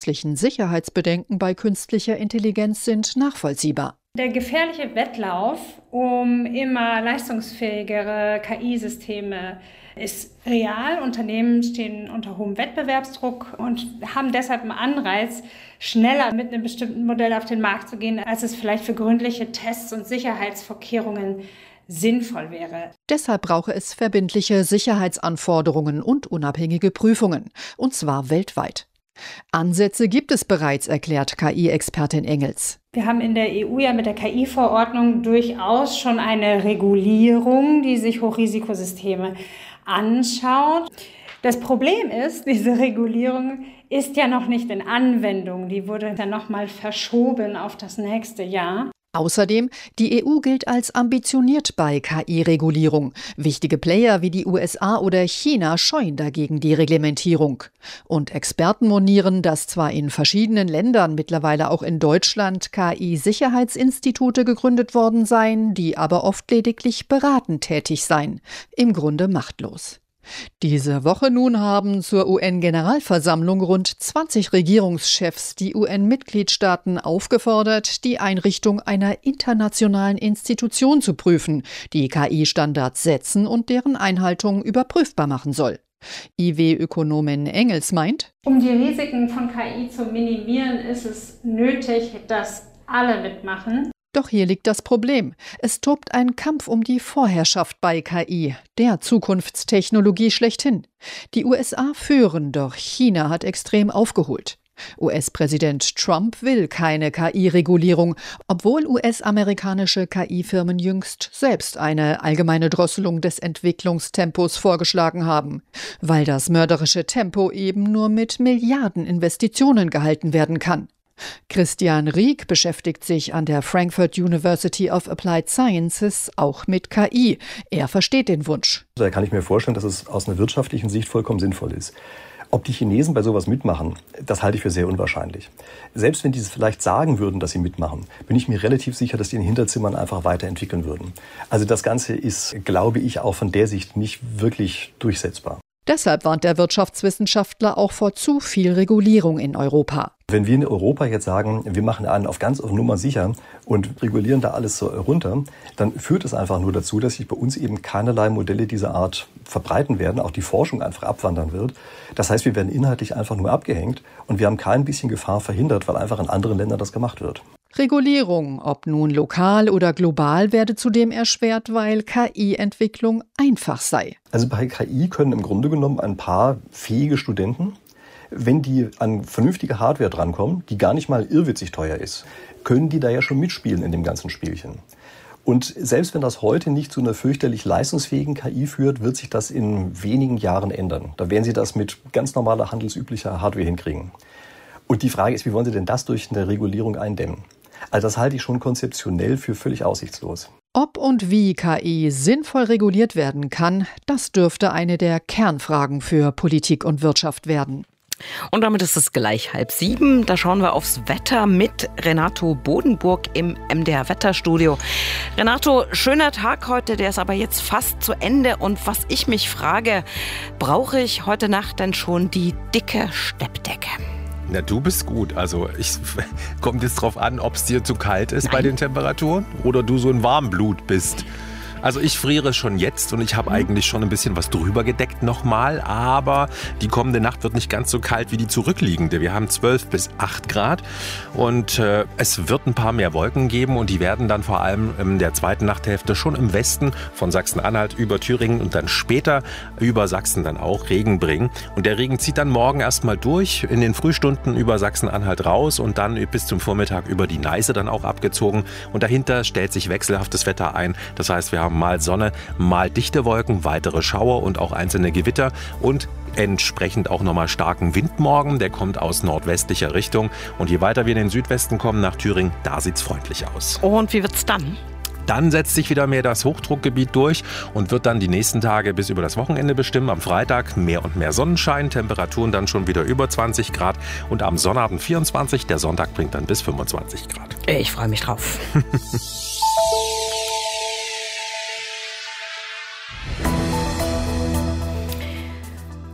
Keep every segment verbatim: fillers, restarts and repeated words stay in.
möglichen Sicherheitsbedenken bei künstlicher Intelligenz sind nachvollziehbar. Der gefährliche Wettlauf um immer leistungsfähigere K I-Systeme ist real. Unternehmen stehen unter hohem Wettbewerbsdruck und haben deshalb einen Anreiz, schneller mit einem bestimmten Modell auf den Markt zu gehen, als es vielleicht für gründliche Tests und Sicherheitsvorkehrungen sinnvoll wäre. Deshalb brauche es verbindliche Sicherheitsanforderungen und unabhängige Prüfungen, und zwar weltweit. Ansätze gibt es bereits, erklärt K I-Expertin Engels. Wir haben in der E U ja mit der K I-Verordnung durchaus schon eine Regulierung, die sich Hochrisikosysteme anschaut. Das Problem ist, diese Regulierung ist ja noch nicht in Anwendung. Die wurde dann nochmal verschoben auf das nächste Jahr. Außerdem, die E U gilt als ambitioniert bei K I-Regulierung. Wichtige Player wie die U S A oder China scheuen dagegen die Reglementierung. Und Experten monieren, dass zwar in verschiedenen Ländern, mittlerweile auch in Deutschland, K I-Sicherheitsinstitute gegründet worden seien, die aber oft lediglich beratend tätig seien. Im Grunde machtlos. Diese Woche nun haben zur U N-Generalversammlung rund zwanzig Regierungschefs die U N-Mitgliedstaaten aufgefordert, die Einrichtung einer internationalen Institution zu prüfen, die K I-Standards setzen und deren Einhaltung überprüfbar machen soll. I W-Ökonomin Engels meint: Um die Risiken von K I zu minimieren, ist es nötig, dass alle mitmachen. Doch hier liegt das Problem. Es tobt ein Kampf um die Vorherrschaft bei K I, der Zukunftstechnologie schlechthin. Die U S A führen, doch China hat extrem aufgeholt. U S-Präsident Trump will keine K I-Regulierung, obwohl U S-amerikanische K I-Firmen jüngst selbst eine allgemeine Drosselung des Entwicklungstempos vorgeschlagen haben, weil das mörderische Tempo eben nur mit Milliardeninvestitionen gehalten werden kann. Christian Rieck beschäftigt sich an der Frankfurt University of Applied Sciences auch mit K I. Er versteht den Wunsch. Da kann ich mir vorstellen, dass es aus einer wirtschaftlichen Sicht vollkommen sinnvoll ist. Ob die Chinesen bei sowas mitmachen, das halte ich für sehr unwahrscheinlich. Selbst wenn die es vielleicht sagen würden, dass sie mitmachen, bin ich mir relativ sicher, dass die in den Hinterzimmern einfach weiterentwickeln würden. Also das Ganze ist, glaube ich, auch von der Sicht nicht wirklich durchsetzbar. Deshalb warnt der Wirtschaftswissenschaftler auch vor zu viel Regulierung in Europa. Wenn wir in Europa jetzt sagen, wir machen einen auf ganz auf Nummer sicher und regulieren da alles so runter, dann führt es einfach nur dazu, dass sich bei uns eben keinerlei Modelle dieser Art verbreiten werden, auch die Forschung einfach abwandern wird. Das heißt, wir werden inhaltlich einfach nur abgehängt und wir haben kein bisschen Gefahr verhindert, weil einfach in anderen Ländern das gemacht wird. Regulierung, ob nun lokal oder global, werde zudem erschwert, weil K I-Entwicklung einfach sei. Also bei K I können im Grunde genommen ein paar fähige Studenten, wenn die an vernünftige Hardware drankommen, die gar nicht mal irrwitzig teuer ist, können die da ja schon mitspielen in dem ganzen Spielchen. Und selbst wenn das heute nicht zu einer fürchterlich leistungsfähigen K I führt, wird sich das in wenigen Jahren ändern. Da werden sie das mit ganz normaler handelsüblicher Hardware hinkriegen. Und die Frage ist, wie wollen sie denn das durch eine Regulierung eindämmen? Also das halte ich schon konzeptionell für völlig aussichtslos. Ob und wie K I sinnvoll reguliert werden kann, das dürfte eine der Kernfragen für Politik und Wirtschaft werden. Und damit ist es gleich halb sieben. Da schauen wir aufs Wetter mit Renato Bodenburg im M D R-Wetterstudio. Renato, schöner Tag heute, der ist aber jetzt fast zu Ende. Und was ich mich frage, brauche ich heute Nacht denn schon die dicke Steppdecke? Na, du bist gut. Also ich kommt jetzt drauf an, ob es dir zu kalt ist. Nein. Bei den Temperaturen oder du so ein Warmblut bist. Also ich friere schon jetzt und ich habe eigentlich schon ein bisschen was drüber gedeckt nochmal, aber die kommende Nacht wird nicht ganz so kalt wie die zurückliegende. Wir haben zwölf bis acht Grad und äh, es wird ein paar mehr Wolken geben und die werden dann vor allem in der zweiten Nachthälfte schon im Westen von Sachsen-Anhalt über Thüringen und dann später über Sachsen dann auch Regen bringen. Und der Regen zieht dann morgen erstmal durch, in den Frühstunden über Sachsen-Anhalt raus und dann bis zum Vormittag über die Neiße dann auch abgezogen. Und dahinter stellt sich wechselhaftes Wetter ein. Das heißt, wir haben mal Sonne, mal dichte Wolken, weitere Schauer und auch einzelne Gewitter und entsprechend auch nochmal starken Wind morgen. Der kommt aus nordwestlicher Richtung und je weiter wir in den Südwesten kommen, nach Thüringen, da sieht es freundlich aus. Und wie wird's dann? Dann setzt sich wieder mehr das Hochdruckgebiet durch und wird dann die nächsten Tage bis über das Wochenende bestimmen. Am Freitag mehr und mehr Sonnenschein, Temperaturen dann schon wieder über zwanzig Grad und am Sonnabend vierundzwanzig. Der Sonntag bringt dann bis fünfundzwanzig Grad. Ich freue mich drauf.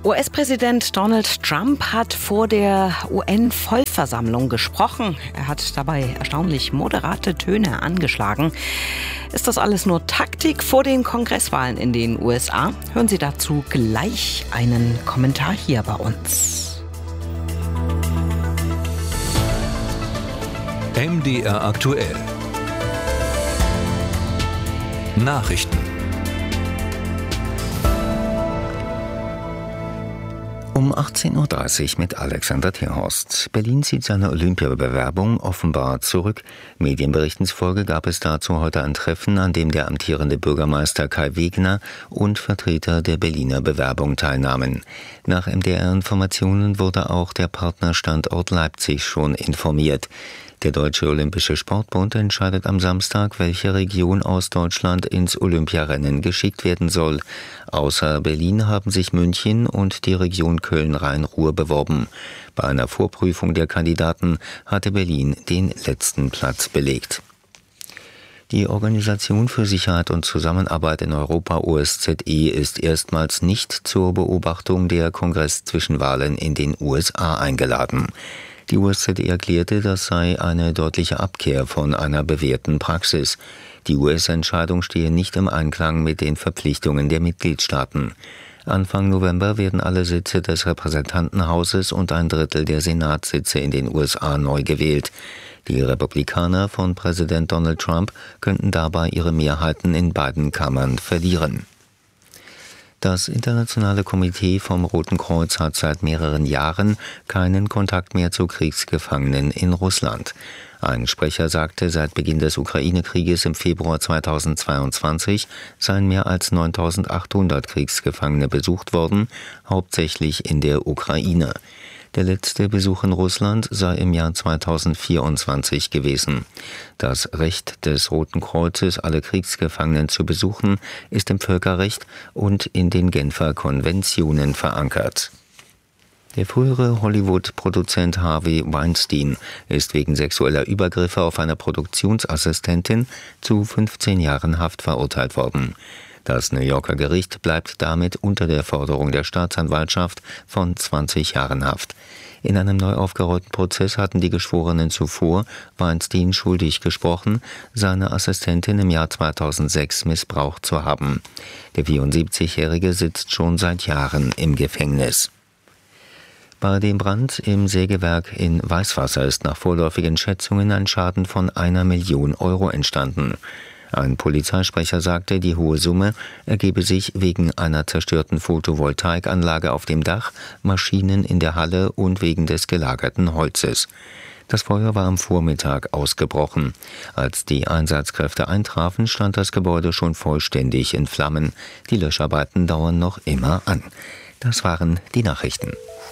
U S-Präsident Donald Trump hat vor der U N-Vollversammlung gesprochen. Er hat dabei erstaunlich moderate Töne angeschlagen. Ist das alles nur Taktik vor den Kongresswahlen in den U S A? Hören Sie dazu gleich einen Kommentar hier bei uns. M D R aktuell. Nachrichten. Um achtzehn Uhr dreißig mit Alexander Thierhorst. Berlin zieht seine Olympiabewerbung offenbar zurück. Medienberichten zufolge gab es dazu heute ein Treffen, an dem der amtierende Bürgermeister Kai Wegner und Vertreter der Berliner Bewerbung teilnahmen. Nach M D R-Informationen wurde auch der Partnerstandort Leipzig schon informiert. Der Deutsche Olympische Sportbund entscheidet am Samstag, welche Region aus Deutschland ins Olympiarennen geschickt werden soll. Außer Berlin haben sich München und die Region Köln-Rhein-Ruhr beworben. Bei einer Vorprüfung der Kandidaten hatte Berlin den letzten Platz belegt. Die Organisation für Sicherheit und Zusammenarbeit in Europa O S Z E ist erstmals nicht zur Beobachtung der Kongress-Zwischenwahlen in den U S A eingeladen. Die O S Z E erklärte, das sei eine deutliche Abkehr von einer bewährten Praxis. Die U S-Entscheidung stehe nicht im Einklang mit den Verpflichtungen der Mitgliedstaaten. Anfang November werden alle Sitze des Repräsentantenhauses und ein Drittel der Senatssitze in den U S A neu gewählt. Die Republikaner von Präsident Donald Trump könnten dabei ihre Mehrheiten in beiden Kammern verlieren. Das Internationale Komitee vom Roten Kreuz hat seit mehreren Jahren keinen Kontakt mehr zu Kriegsgefangenen in Russland. Ein Sprecher sagte, seit Beginn des Ukraine-Krieges im Februar zweitausendzweiundzwanzig seien mehr als neuntausendachthundert Kriegsgefangene besucht worden, hauptsächlich in der Ukraine. Der letzte Besuch in Russland sei im Jahr zweitausendvierundzwanzig gewesen. Das Recht des Roten Kreuzes, alle Kriegsgefangenen zu besuchen, ist im Völkerrecht und in den Genfer Konventionen verankert. Der frühere Hollywood-Produzent Harvey Weinstein ist wegen sexueller Übergriffe auf eine Produktionsassistentin zu fünfzehn Jahren Haft verurteilt worden. Das New Yorker Gericht bleibt damit unter der Forderung der Staatsanwaltschaft von zwanzig Jahren Haft. In einem neu aufgerollten Prozess hatten die Geschworenen zuvor Weinstein schuldig gesprochen, seine Assistentin im Jahr zweitausendsechs missbraucht zu haben. Der vierundsiebzigjährige sitzt schon seit Jahren im Gefängnis. Bei dem Brand im Sägewerk in Weißwasser ist nach vorläufigen Schätzungen ein Schaden von einer Million Euro entstanden. Ein Polizeisprecher sagte, die hohe Summe ergebe sich wegen einer zerstörten Photovoltaikanlage auf dem Dach, Maschinen in der Halle und wegen des gelagerten Holzes. Das Feuer war am Vormittag ausgebrochen. Als die Einsatzkräfte eintrafen, stand das Gebäude schon vollständig in Flammen. Die Löscharbeiten dauern noch immer an. Das waren die Nachrichten.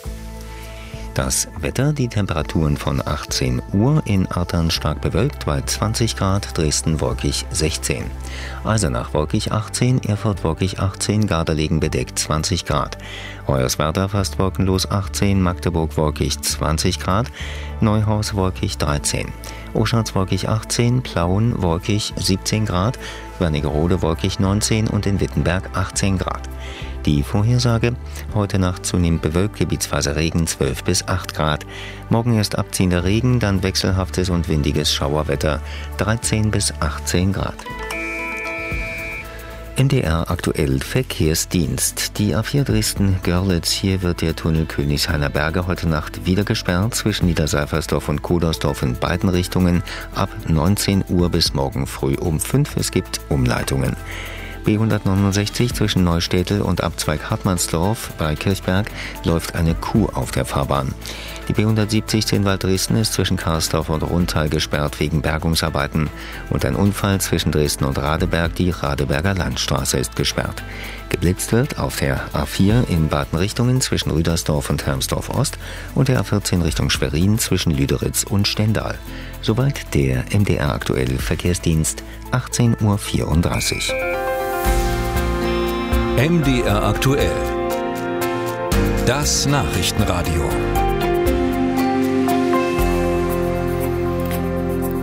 Das Wetter, die Temperaturen von achtzehn Uhr, in Artern stark bewölkt bei zwanzig Grad, Dresden wolkig sechzehn. Eisenach wolkig achtzehn, Erfurt wolkig achtzehn, Gardelegen bedeckt zwanzig Grad. Hoyerswerda fast wolkenlos achtzehn, Magdeburg wolkig zwanzig Grad, Neuhaus wolkig dreizehn. Oschatz wolkig achtzehn, Plauen wolkig siebzehn Grad, Wernigerode wolkig neunzehn und in Wittenberg achtzehn Grad. Die Vorhersage: heute Nacht zunehmend bewölkt, gebietsweise Regen zwölf bis acht Grad. Morgen erst abziehender Regen, dann wechselhaftes und windiges Schauerwetter dreizehn bis achtzehn Grad. M D R aktuell Verkehrsdienst. Die A vier Dresden-Görlitz, hier wird der Tunnel Königshainer Berge heute Nacht wieder gesperrt zwischen Niederseifersdorf und Kodersdorf in beiden Richtungen ab neunzehn Uhr bis morgen früh um fünf. Es gibt Umleitungen. B hundertneunundsechzig zwischen Neustädtel und Abzweig Hartmannsdorf bei Kirchberg läuft eine Kuh auf der Fahrbahn. Die B hundertsiebzig Zinnwald-Dresden ist zwischen Karsdorf und Rundtal gesperrt wegen Bergungsarbeiten. Und ein Unfall zwischen Dresden und Radeberg, die Radeberger Landstraße, ist gesperrt. Geblitzt wird auf der A vier in beiden Richtungen zwischen Rüdersdorf und Hermsdorf Ost und der A vierzehn Richtung Schwerin zwischen Lüderitz und Stendal. Soweit der M D R aktuelle Verkehrsdienst, achtzehn Uhr vierunddreißig. M D R aktuell. Das Nachrichtenradio.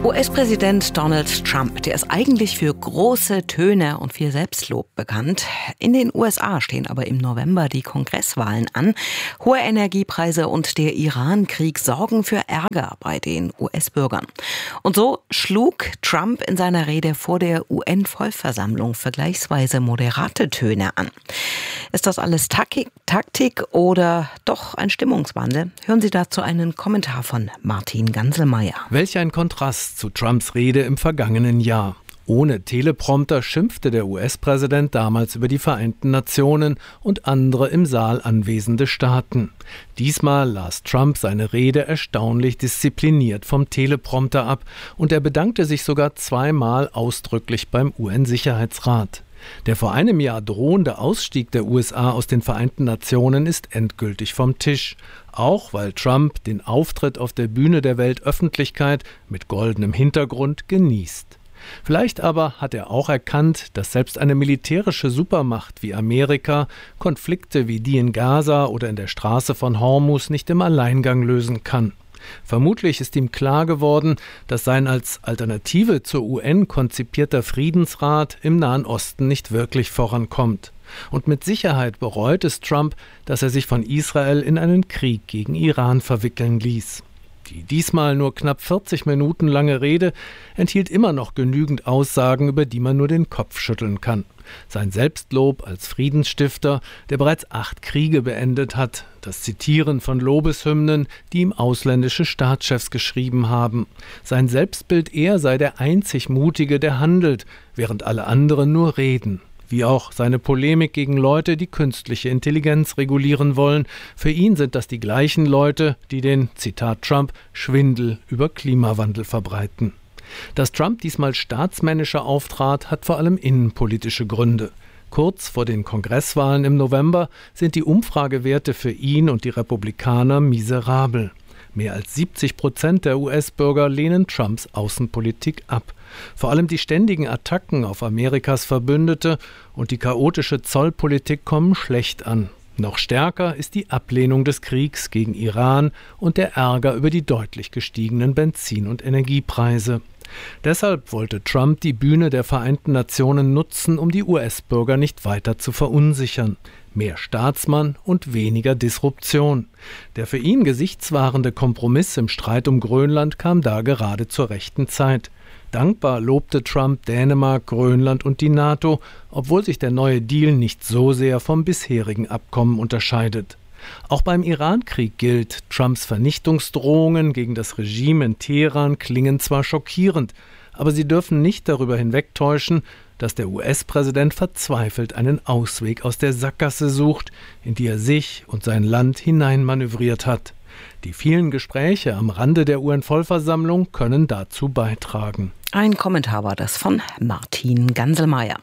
U S-Präsident Donald Trump, der ist eigentlich für große Töne und viel Selbstlob bekannt. In den U S A stehen aber im November die Kongresswahlen an. Hohe Energiepreise und der Iran-Krieg sorgen für Ärger bei den U S-Bürgern. Und so schlug Trump in seiner Rede vor der U N-Vollversammlung vergleichsweise moderate Töne an. Ist das alles Taktik, Taktik oder doch ein Stimmungswandel? Hören Sie dazu einen Kommentar von Martin Ganselmeier. Welch ein Kontrast zu Trumps Rede im vergangenen Jahr. Ohne Teleprompter schimpfte der U S-Präsident damals über die Vereinten Nationen und andere im Saal anwesende Staaten. Diesmal las Trump seine Rede erstaunlich diszipliniert vom Teleprompter ab und er bedankte sich sogar zweimal ausdrücklich beim U N-Sicherheitsrat. Der vor einem Jahr drohende Ausstieg der U S A aus den Vereinten Nationen ist endgültig vom Tisch. Auch weil Trump den Auftritt auf der Bühne der Weltöffentlichkeit mit goldenem Hintergrund genießt. Vielleicht aber hat er auch erkannt, dass selbst eine militärische Supermacht wie Amerika Konflikte wie die in Gaza oder in der Straße von Hormuz nicht im Alleingang lösen kann. Vermutlich ist ihm klar geworden, dass sein als Alternative zur U N konzipierter Friedensrat im Nahen Osten nicht wirklich vorankommt. Und mit Sicherheit bereut es Trump, dass er sich von Israel in einen Krieg gegen Iran verwickeln ließ. Die diesmal nur knapp vierzig Minuten lange Rede enthielt immer noch genügend Aussagen, über die man nur den Kopf schütteln kann. Sein Selbstlob als Friedensstifter, der bereits acht Kriege beendet hat, das Zitieren von Lobeshymnen, die ihm ausländische Staatschefs geschrieben haben. Sein Selbstbild, er sei der einzig Mutige, der handelt, während alle anderen nur reden. Wie auch seine Polemik gegen Leute, die künstliche Intelligenz regulieren wollen. Für ihn sind das die gleichen Leute, die den, Zitat Trump, Schwindel über Klimawandel verbreiten. Dass Trump diesmal staatsmännischer auftrat, hat vor allem innenpolitische Gründe. Kurz vor den Kongresswahlen im November sind die Umfragewerte für ihn und die Republikaner miserabel. Mehr als siebzig Prozent der U S-Bürger lehnen Trumps Außenpolitik ab. Vor allem die ständigen Attacken auf Amerikas Verbündete und die chaotische Zollpolitik kommen schlecht an. Noch stärker ist die Ablehnung des Kriegs gegen Iran und der Ärger über die deutlich gestiegenen Benzin- und Energiepreise. Deshalb wollte Trump die Bühne der Vereinten Nationen nutzen, um die U S-Bürger nicht weiter zu verunsichern. Mehr Staatsmann und weniger Disruption. Der für ihn gesichtswahrende Kompromiss im Streit um Grönland kam da gerade zur rechten Zeit. Dankbar lobte Trump Dänemark, Grönland und die NATO, obwohl sich der neue Deal nicht so sehr vom bisherigen Abkommen unterscheidet. Auch beim Iran-Krieg gilt, Trumps Vernichtungsdrohungen gegen das Regime in Teheran klingen zwar schockierend, aber sie dürfen nicht darüber hinwegtäuschen, dass der U S-Präsident verzweifelt einen Ausweg aus der Sackgasse sucht, in die er sich und sein Land hineinmanövriert hat. Die vielen Gespräche am Rande der U N-Vollversammlung können dazu beitragen. Ein Kommentar war das von Martin Ganselmeier.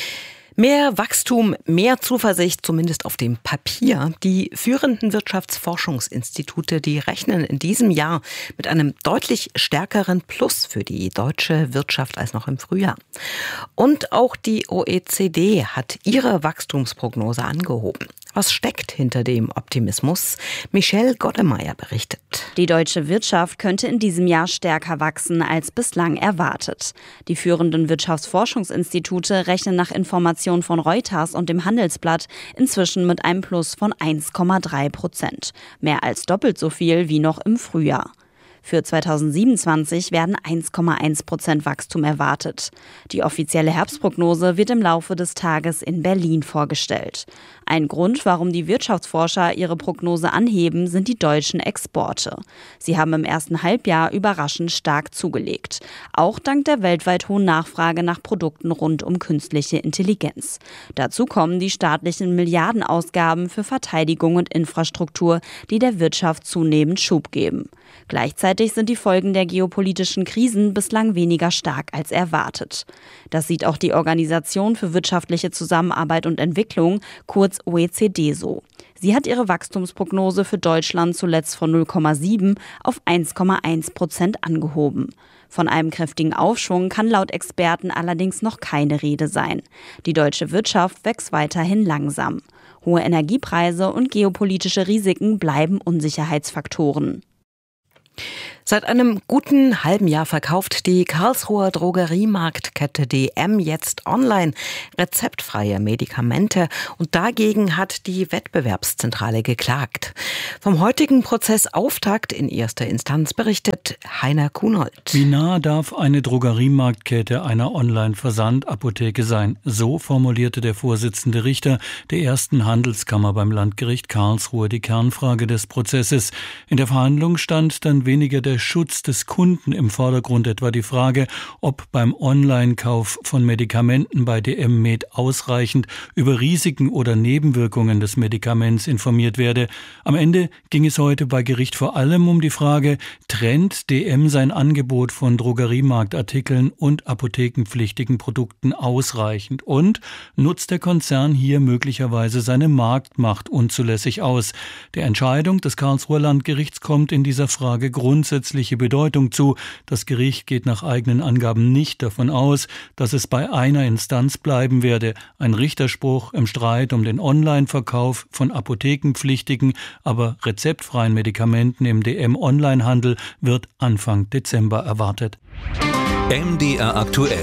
Mehr Wachstum, mehr Zuversicht, zumindest auf dem Papier. Die führenden Wirtschaftsforschungsinstitute, die rechnen in diesem Jahr mit einem deutlich stärkeren Plus für die deutsche Wirtschaft als noch im Frühjahr. Und auch die O E C D hat ihre Wachstumsprognose angehoben. Was steckt hinter dem Optimismus? Michelle Goddemeyer berichtet. Die deutsche Wirtschaft könnte in diesem Jahr stärker wachsen als bislang erwartet. Die führenden Wirtschaftsforschungsinstitute rechnen nach Informationen von Reuters und dem Handelsblatt inzwischen mit einem Plus von eins Komma drei Prozent. Mehr als doppelt so viel wie noch im Frühjahr. Für zweitausendsiebenundzwanzig werden eins Komma eins Prozent Wachstum erwartet. Die offizielle Herbstprognose wird im Laufe des Tages in Berlin vorgestellt. Ein Grund, warum die Wirtschaftsforscher ihre Prognose anheben, sind die deutschen Exporte. Sie haben im ersten Halbjahr überraschend stark zugelegt. Auch dank der weltweit hohen Nachfrage nach Produkten rund um künstliche Intelligenz. Dazu kommen die staatlichen Milliardenausgaben für Verteidigung und Infrastruktur, die der Wirtschaft zunehmend Schub geben. Gleichzeitig sind die Folgen der geopolitischen Krisen bislang weniger stark als erwartet. Das sieht auch die Organisation für wirtschaftliche Zusammenarbeit und Entwicklung, kurz O E C D, so. Sie hat ihre Wachstumsprognose für Deutschland zuletzt von null Komma sieben auf eins Komma eins Prozent angehoben. Von einem kräftigen Aufschwung kann laut Experten allerdings noch keine Rede sein. Die deutsche Wirtschaft wächst weiterhin langsam. Hohe Energiepreise und geopolitische Risiken bleiben Unsicherheitsfaktoren. Seit einem guten halben Jahr verkauft die Karlsruher Drogeriemarktkette D M jetzt online rezeptfreie Medikamente und dagegen hat die Wettbewerbszentrale geklagt. Vom heutigen Prozessauftakt in erster Instanz berichtet Heiner Kunold. Wie nah darf eine Drogeriemarktkette einer Online-Versandapotheke sein? So formulierte der Vorsitzende Richter der ersten Handelskammer beim Landgericht Karlsruhe die Kernfrage des Prozesses. In der Verhandlung stand dann weniger der Schutz des Kunden im Vordergrund, etwa die Frage, ob beim Online-Kauf von Medikamenten bei D M Med ausreichend über Risiken oder Nebenwirkungen des Medikaments informiert werde. Am Ende ging es heute bei Gericht vor allem um die Frage, trennt D M sein Angebot von Drogeriemarktartikeln und apothekenpflichtigen Produkten ausreichend und nutzt der Konzern hier möglicherweise seine Marktmacht unzulässig aus. Der Entscheidung des Karlsruher Landgerichts kommt in dieser Frage grundsätzliche Bedeutung zu. Das Gericht geht nach eigenen Angaben nicht davon aus, dass es bei einer Instanz bleiben werde. Ein Richterspruch im Streit um den Online-Verkauf von apothekenpflichtigen, aber rezeptfreien Medikamenten im D M-Onlinehandel wird Anfang Dezember erwartet. M D R aktuell.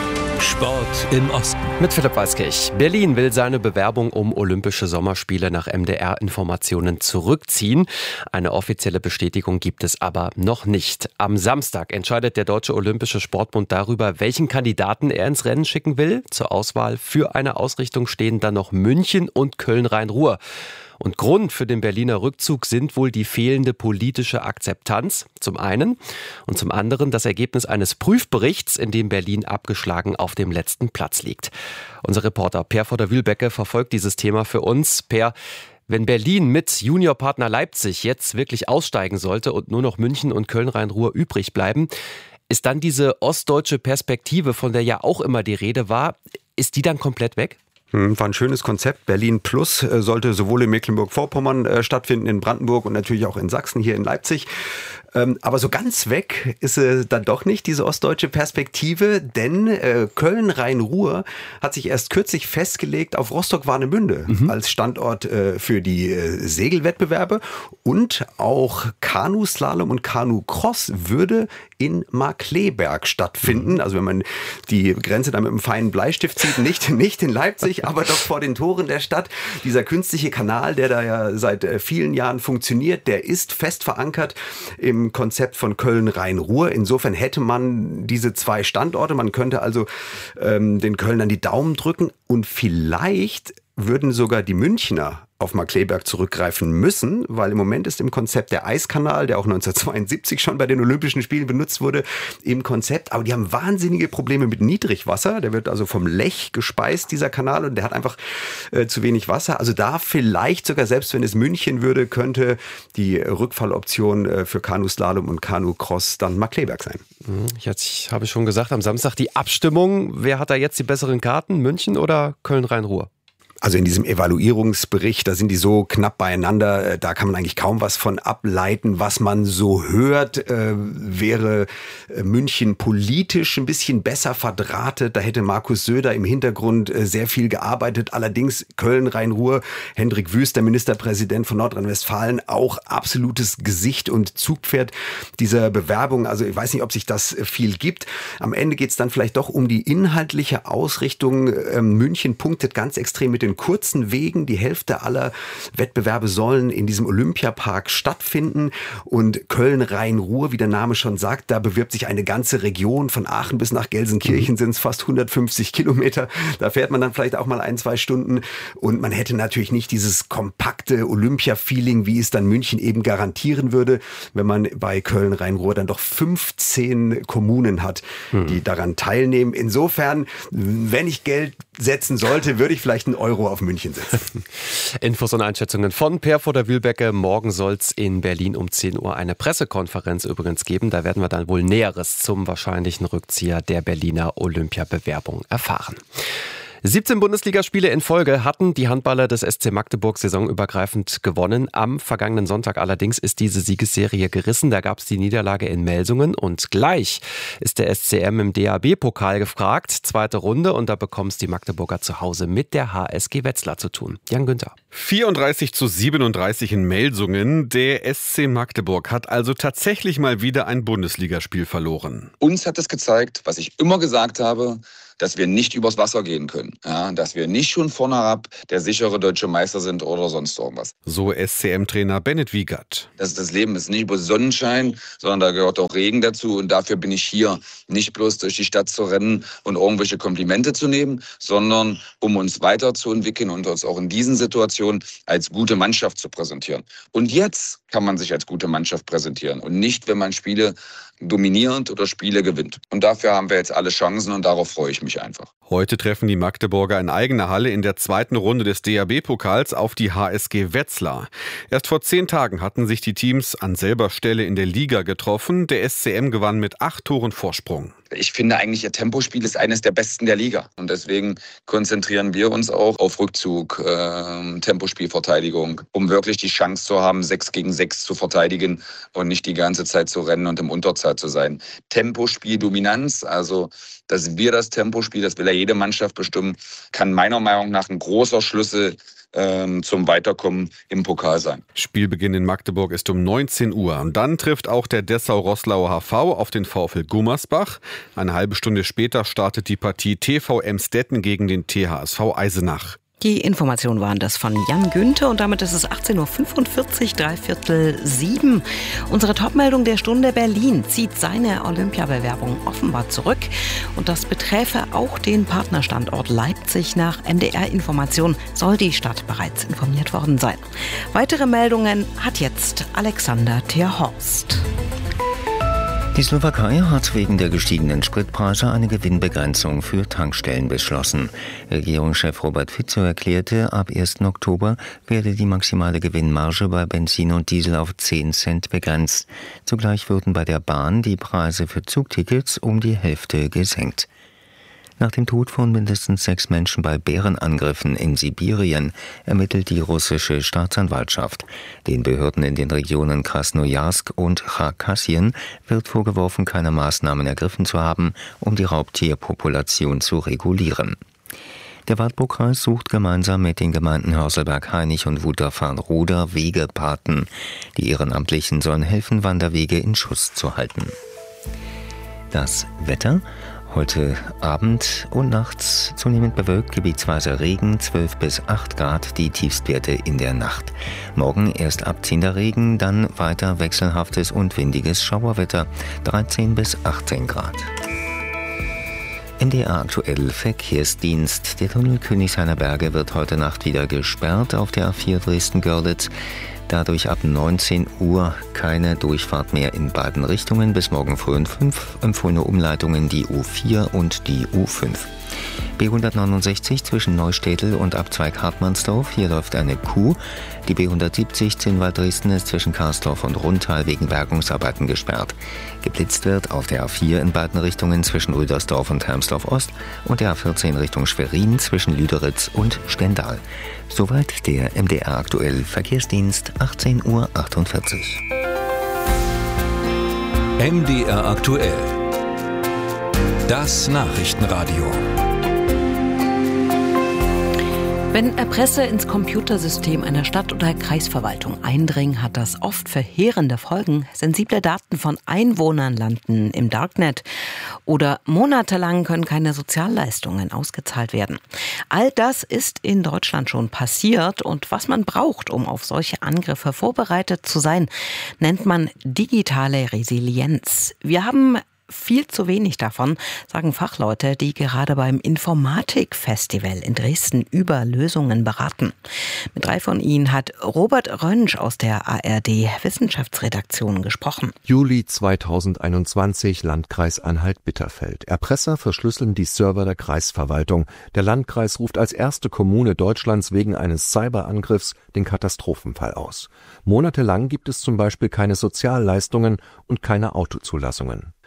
Sport im Osten. Mit Philipp Weiskirch. Berlin will seine Bewerbung um Olympische Sommerspiele nach M D R-Informationen zurückziehen. Eine offizielle Bestätigung gibt es aber noch nicht. Am Samstag entscheidet der Deutsche Olympische Sportbund darüber, welchen Kandidaten er ins Rennen schicken will. Zur Auswahl für eine Ausrichtung stehen dann noch München und Köln-Rhein-Ruhr. Und Grund für den Berliner Rückzug sind wohl die fehlende politische Akzeptanz, zum einen, und zum anderen das Ergebnis eines Prüfberichts, in dem Berlin abgeschlagen auf dem letzten Platz liegt. Unser Reporter Per von der Wühlbecke verfolgt dieses Thema für uns. Per, wenn Berlin mit Juniorpartner Leipzig jetzt wirklich aussteigen sollte und nur noch München und Köln-Rhein-Ruhr übrig bleiben, ist dann diese ostdeutsche Perspektive, von der ja auch immer die Rede war, ist die dann komplett weg? War ein schönes Konzept. Berlin Plus sollte sowohl in Mecklenburg-Vorpommern äh, stattfinden, in Brandenburg und natürlich auch in Sachsen, hier in Leipzig. Ähm, aber so ganz weg ist äh, dann doch nicht diese ostdeutsche Perspektive, denn äh, Köln-Rhein-Ruhr hat sich erst kürzlich festgelegt auf Rostock-Warnemünde mhm. als Standort äh, für die äh, Segelwettbewerbe und auch Kanuslalom und Kanu-Cross würde in Markkleeberg stattfinden. Mhm. Also wenn man die Grenze dann mit einem feinen Bleistift zieht, nicht, nicht in Leipzig, aber doch vor den Toren der Stadt. Dieser künstliche Kanal, der da ja seit äh, vielen Jahren funktioniert, der ist fest verankert im Konzept von Köln-Rhein-Ruhr. Insofern hätte man diese zwei Standorte. Man könnte also ähm, den Kölnern die Daumen drücken und vielleicht würden sogar die Münchner auf Markkleeberg zurückgreifen müssen, weil im Moment ist im Konzept der Eiskanal, der auch neunzehnhundertzweiundsiebzig schon bei den Olympischen Spielen benutzt wurde, im Konzept. Aber die haben wahnsinnige Probleme mit Niedrigwasser. Der wird also vom Lech gespeist, dieser Kanal, und der hat einfach äh, zu wenig Wasser. Also da vielleicht sogar, selbst wenn es München würde, könnte die Rückfalloption äh, für Kanuslalom und Kanu-Cross dann Markkleeberg sein. Jetzt habe ich schon gesagt, am Samstag die Abstimmung. Wer hat da jetzt die besseren Karten? München oder Köln-Rhein-Ruhr? Also in diesem Evaluierungsbericht, da sind die so knapp beieinander, da kann man eigentlich kaum was von ableiten. Was man so hört, äh, wäre München politisch ein bisschen besser verdrahtet. Da hätte Markus Söder im Hintergrund äh, sehr viel gearbeitet. Allerdings Köln-Rhein-Ruhr, Hendrik Wüst, der Ministerpräsident von Nordrhein-Westfalen, auch absolutes Gesicht und Zugpferd dieser Bewerbung. Also ich weiß nicht, ob sich das viel gibt. Am Ende geht es dann vielleicht doch um die inhaltliche Ausrichtung. Ähm, München punktet ganz extrem mit den kurzen Wegen. Die Hälfte aller Wettbewerbe sollen in diesem Olympiapark stattfinden. Und Köln-Rhein-Ruhr, wie der Name schon sagt, da bewirbt sich eine ganze Region. Von Aachen bis nach Gelsenkirchen mhm. sind es fast hundertfünfzig Kilometer. Da fährt man dann vielleicht auch mal ein, zwei Stunden. Und man hätte natürlich nicht dieses kompakte Olympia-Feeling, wie es dann München eben garantieren würde, wenn man bei Köln-Rhein-Ruhr dann doch fünfzehn Kommunen hat, mhm. die daran teilnehmen. Insofern, wenn ich Geld setzen sollte, würde ich vielleicht einen Euro auf München setzen. Infos und Einschätzungen von Per von der Wühlbecke. Morgen soll es in Berlin um zehn Uhr eine Pressekonferenz übrigens geben. Da werden wir dann wohl Näheres zum wahrscheinlichen Rückzieher der Berliner Olympiabewerbung erfahren. siebzehn Bundesligaspiele in Folge hatten die Handballer des S C Magdeburg saisonübergreifend gewonnen. Am vergangenen Sonntag allerdings ist diese Siegesserie gerissen. Da gab es die Niederlage in Melsungen und gleich ist der S C M im D A B-Pokal gefragt. Zweite Runde und da bekommen es die Magdeburger zu Hause mit der H S G Wetzlar zu tun. Jan Günther. vierunddreißig zu siebenunddreißig in Melsungen. Der S C Magdeburg hat also tatsächlich mal wieder ein Bundesligaspiel verloren. Uns hat es gezeigt, was ich immer gesagt habe, dass wir nicht übers Wasser gehen können. Ja, dass wir nicht schon vornherein der sichere deutsche Meister sind oder sonst irgendwas. So S C M-Trainer Bennett Wiegert. Das, das Leben ist nicht über Sonnenschein, sondern da gehört auch Regen dazu. Und dafür bin ich hier, nicht bloß durch die Stadt zu rennen und irgendwelche Komplimente zu nehmen, sondern um uns weiterzuentwickeln und uns auch in diesen Situationen als gute Mannschaft zu präsentieren. Und jetzt kann man sich als gute Mannschaft präsentieren und nicht, wenn man Spiele dominiert oder Spiele gewinnt. Und dafür haben wir jetzt alle Chancen und darauf freue ich mich einfach. Heute treffen die Magdeburger in eigener Halle in der zweiten Runde des D A B-Pokals auf die H S G Wetzlar. Erst vor zehn Tagen hatten sich die Teams an selber Stelle in der Liga getroffen. Der S C M gewann mit acht Toren Vorsprung. Ich finde eigentlich, ihr Tempospiel ist eines der besten der Liga. Und deswegen konzentrieren wir uns auch auf Rückzug, äh, Tempospielverteidigung, um wirklich die Chance zu haben, sechs gegen sechs zu verteidigen und nicht die ganze Zeit zu rennen und im Unterzahl zu sein. Tempospiel, Dominanz, also dass wir das Tempospiel, das will ja jede Mannschaft bestimmen, kann meiner Meinung nach ein großer Schlüssel zum Weiterkommen im Pokal sein. Spielbeginn in Magdeburg ist um neunzehn Uhr. Und dann trifft auch der Dessau-Roßlauer H V auf den VfL Gummersbach. Eine halbe Stunde später startet die Partie T V Emstetten gegen den T H S V Eisenach. Die Informationen waren das von Jan Günther und damit ist es achtzehn Uhr fünfundvierzig, dreiviertel sieben. Unsere Topmeldung der Stunde: Berlin zieht seine Olympiabewerbung offenbar zurück und das beträfe auch den Partnerstandort Leipzig. Nach M D R-Information soll die Stadt bereits informiert worden sein. Weitere Meldungen hat jetzt Alexander Terhorst. Die Slowakei hat wegen der gestiegenen Spritpreise eine Gewinnbegrenzung für Tankstellen beschlossen. Regierungschef Robert Fico erklärte, ab ersten Oktober werde die maximale Gewinnmarge bei Benzin und Diesel auf zehn Cent begrenzt. Zugleich würden bei der Bahn die Preise für Zugtickets um die Hälfte gesenkt. Nach dem Tod von mindestens sechs Menschen bei Bärenangriffen in Sibirien ermittelt die russische Staatsanwaltschaft. Den Behörden in den Regionen Krasnojarsk und Chakassien wird vorgeworfen, keine Maßnahmen ergriffen zu haben, um die Raubtierpopulation zu regulieren. Der Wartburgkreis sucht gemeinsam mit den Gemeinden Hörselberg-Hainich und Wutterfahn-Ruder Wegepaten. Die Ehrenamtlichen sollen helfen, Wanderwege in Schuss zu halten. Das Wetter: Heute Abend und nachts zunehmend bewölkt, gebietsweise Regen, zwölf bis acht Grad, die Tiefstwerte in der Nacht. Morgen erst abziehender Regen, dann weiter wechselhaftes und windiges Schauerwetter, dreizehn bis achtzehn Grad. M D R aktuell Verkehrsdienst. Der Tunnel Königshainer Berge wird heute Nacht wieder gesperrt auf der A vier Dresden-Görlitz. Dadurch ab neunzehn Uhr keine Durchfahrt mehr in beiden Richtungen. Bis morgen früh um fünf empfohlene Umleitungen die U vier und die U fünf. B hundertneunundsechzig zwischen Neustädtel und Abzweig Hartmannsdorf. Hier läuft eine Kuh. Die B hundertsiebzig Zinnwald-Dresden ist zwischen Karsdorf und Rundtal wegen Bergungsarbeiten gesperrt. Geblitzt wird auf der A vier in beiden Richtungen zwischen Rüdersdorf und Hermsdorf-Ost und der A vierzehn Richtung Schwerin zwischen Lüderitz und Stendal. Soweit der M D R aktuell Verkehrsdienst, achtzehn Uhr achtundvierzig. M D R aktuell. Das Nachrichtenradio. Wenn Erpresser ins Computersystem einer Stadt- oder Kreisverwaltung eindringen, hat das oft verheerende Folgen. Sensible Daten von Einwohnern landen im Darknet oder monatelang können keine Sozialleistungen ausgezahlt werden. All das ist in Deutschland schon passiert und was man braucht, um auf solche Angriffe vorbereitet zu sein, nennt man digitale Resilienz. Wir haben viel zu wenig davon, sagen Fachleute, die gerade beim Informatikfestival in Dresden über Lösungen beraten. Mit drei von ihnen hat Robert Rönsch aus der A R D-Wissenschaftsredaktion gesprochen. Juli zweitausendeinundzwanzig, Landkreis Anhalt-Bitterfeld. Erpresser verschlüsseln die Server der Kreisverwaltung. Der Landkreis ruft als erste Kommune Deutschlands wegen eines Cyberangriffs den Katastrophenfall aus. Monatelang gibt es zum Beispiel keine Sozialleistungen und keine Autozulassungen.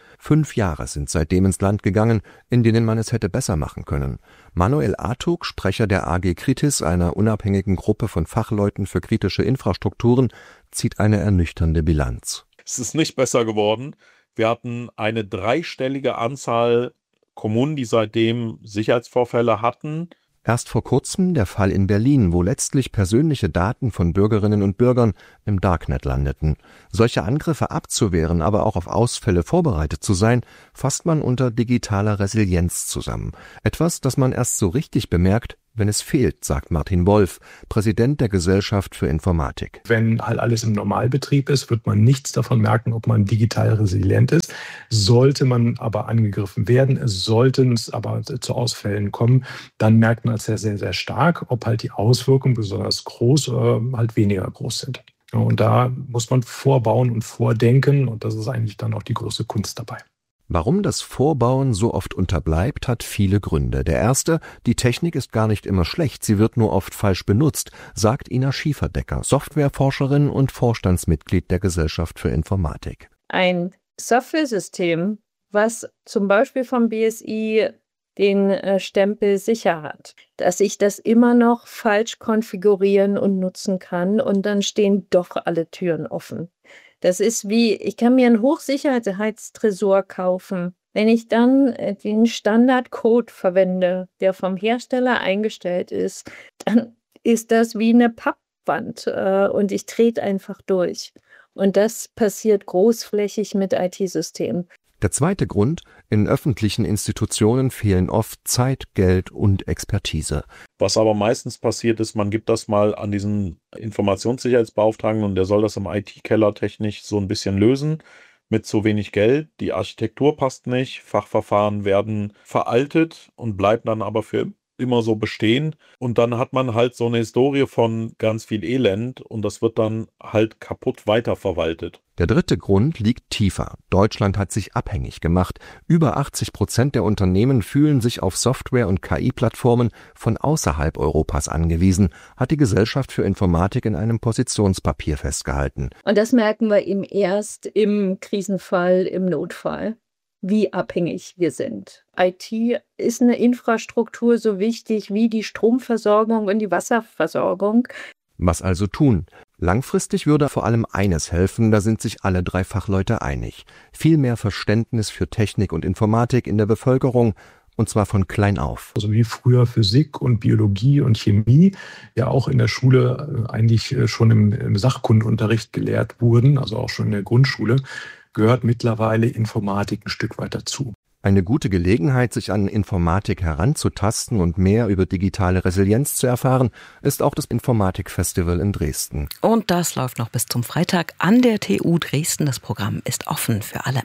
Fünf Jahre sind seitdem ins Land gegangen, in denen man es hätte besser machen können. Manuel Artug, Sprecher der A G Kritis, einer unabhängigen Gruppe von Fachleuten für kritische Infrastrukturen, zieht eine ernüchternde Bilanz. Es ist nicht besser geworden. Wir hatten eine dreistellige Anzahl Kommunen, die seitdem Sicherheitsvorfälle hatten. Erst vor kurzem der Fall in Berlin, wo letztlich persönliche Daten von Bürgerinnen und Bürgern im Darknet landeten. Solche Angriffe abzuwehren, aber auch auf Ausfälle vorbereitet zu sein, fasst man unter digitaler Resilienz zusammen. Etwas, das man erst so richtig bemerkt, wenn es fehlt, sagt Martin Wolf, Präsident der Gesellschaft für Informatik. Wenn halt alles im Normalbetrieb ist, wird man nichts davon merken, ob man digital resilient ist. Sollte man aber angegriffen werden, sollten es aber zu Ausfällen kommen, dann merkt man es sehr, sehr, sehr stark, ob halt die Auswirkungen besonders groß oder halt weniger groß sind. Und da muss man vorbauen und vordenken, und das ist eigentlich dann auch die große Kunst dabei. Warum das Vorbauen so oft unterbleibt, hat viele Gründe. Der erste, die Technik ist gar nicht immer schlecht, sie wird nur oft falsch benutzt, sagt Ina Schieferdecker, Softwareforscherin und Vorstandsmitglied der Gesellschaft für Informatik. Ein Softwaresystem, was zum Beispiel vom B S I den äh, Stempel sicher hat, dass ich das immer noch falsch konfigurieren und nutzen kann und dann stehen doch alle Türen offen. Das ist wie, ich kann mir einen Hochsicherheitstresor kaufen. Wenn ich dann den Standardcode verwende, der vom Hersteller eingestellt ist, dann ist das wie eine Pappwand äh, und ich trete einfach durch. Und das passiert großflächig mit I T-Systemen. Der zweite Grund, in öffentlichen Institutionen fehlen oft Zeit, Geld und Expertise. Was aber meistens passiert ist, man gibt das mal an diesen Informationssicherheitsbeauftragten und der soll das im I T-Keller technisch so ein bisschen lösen mit zu wenig Geld. Die Architektur passt nicht, Fachverfahren werden veraltet und bleiben dann aber für immer so bestehen. Und dann hat man halt so eine Historie von ganz viel Elend und das wird dann halt kaputt weiterverwaltet. Der dritte Grund liegt tiefer. Deutschland hat sich abhängig gemacht. Über achtzig Prozent der Unternehmen fühlen sich auf Software- und K I-Plattformen von außerhalb Europas angewiesen, hat die Gesellschaft für Informatik in einem Positionspapier festgehalten. Und das merken wir eben erst im Krisenfall, im Notfall, wie abhängig wir sind. I T ist eine Infrastruktur so wichtig wie die Stromversorgung und die Wasserversorgung. Was also tun? Langfristig würde vor allem eines helfen, da sind sich alle drei Fachleute einig. Viel mehr Verständnis für Technik und Informatik in der Bevölkerung, und zwar von klein auf. Also wie früher Physik und Biologie und Chemie ja auch in der Schule eigentlich schon im, im Sachkundeunterricht gelehrt wurden, also auch schon in der Grundschule, gehört mittlerweile Informatik ein Stück weit dazu. Eine gute Gelegenheit, sich an Informatik heranzutasten und mehr über digitale Resilienz zu erfahren, ist auch das Informatikfestival in Dresden. Und das läuft noch bis zum Freitag an der T U Dresden. Das Programm ist offen für alle.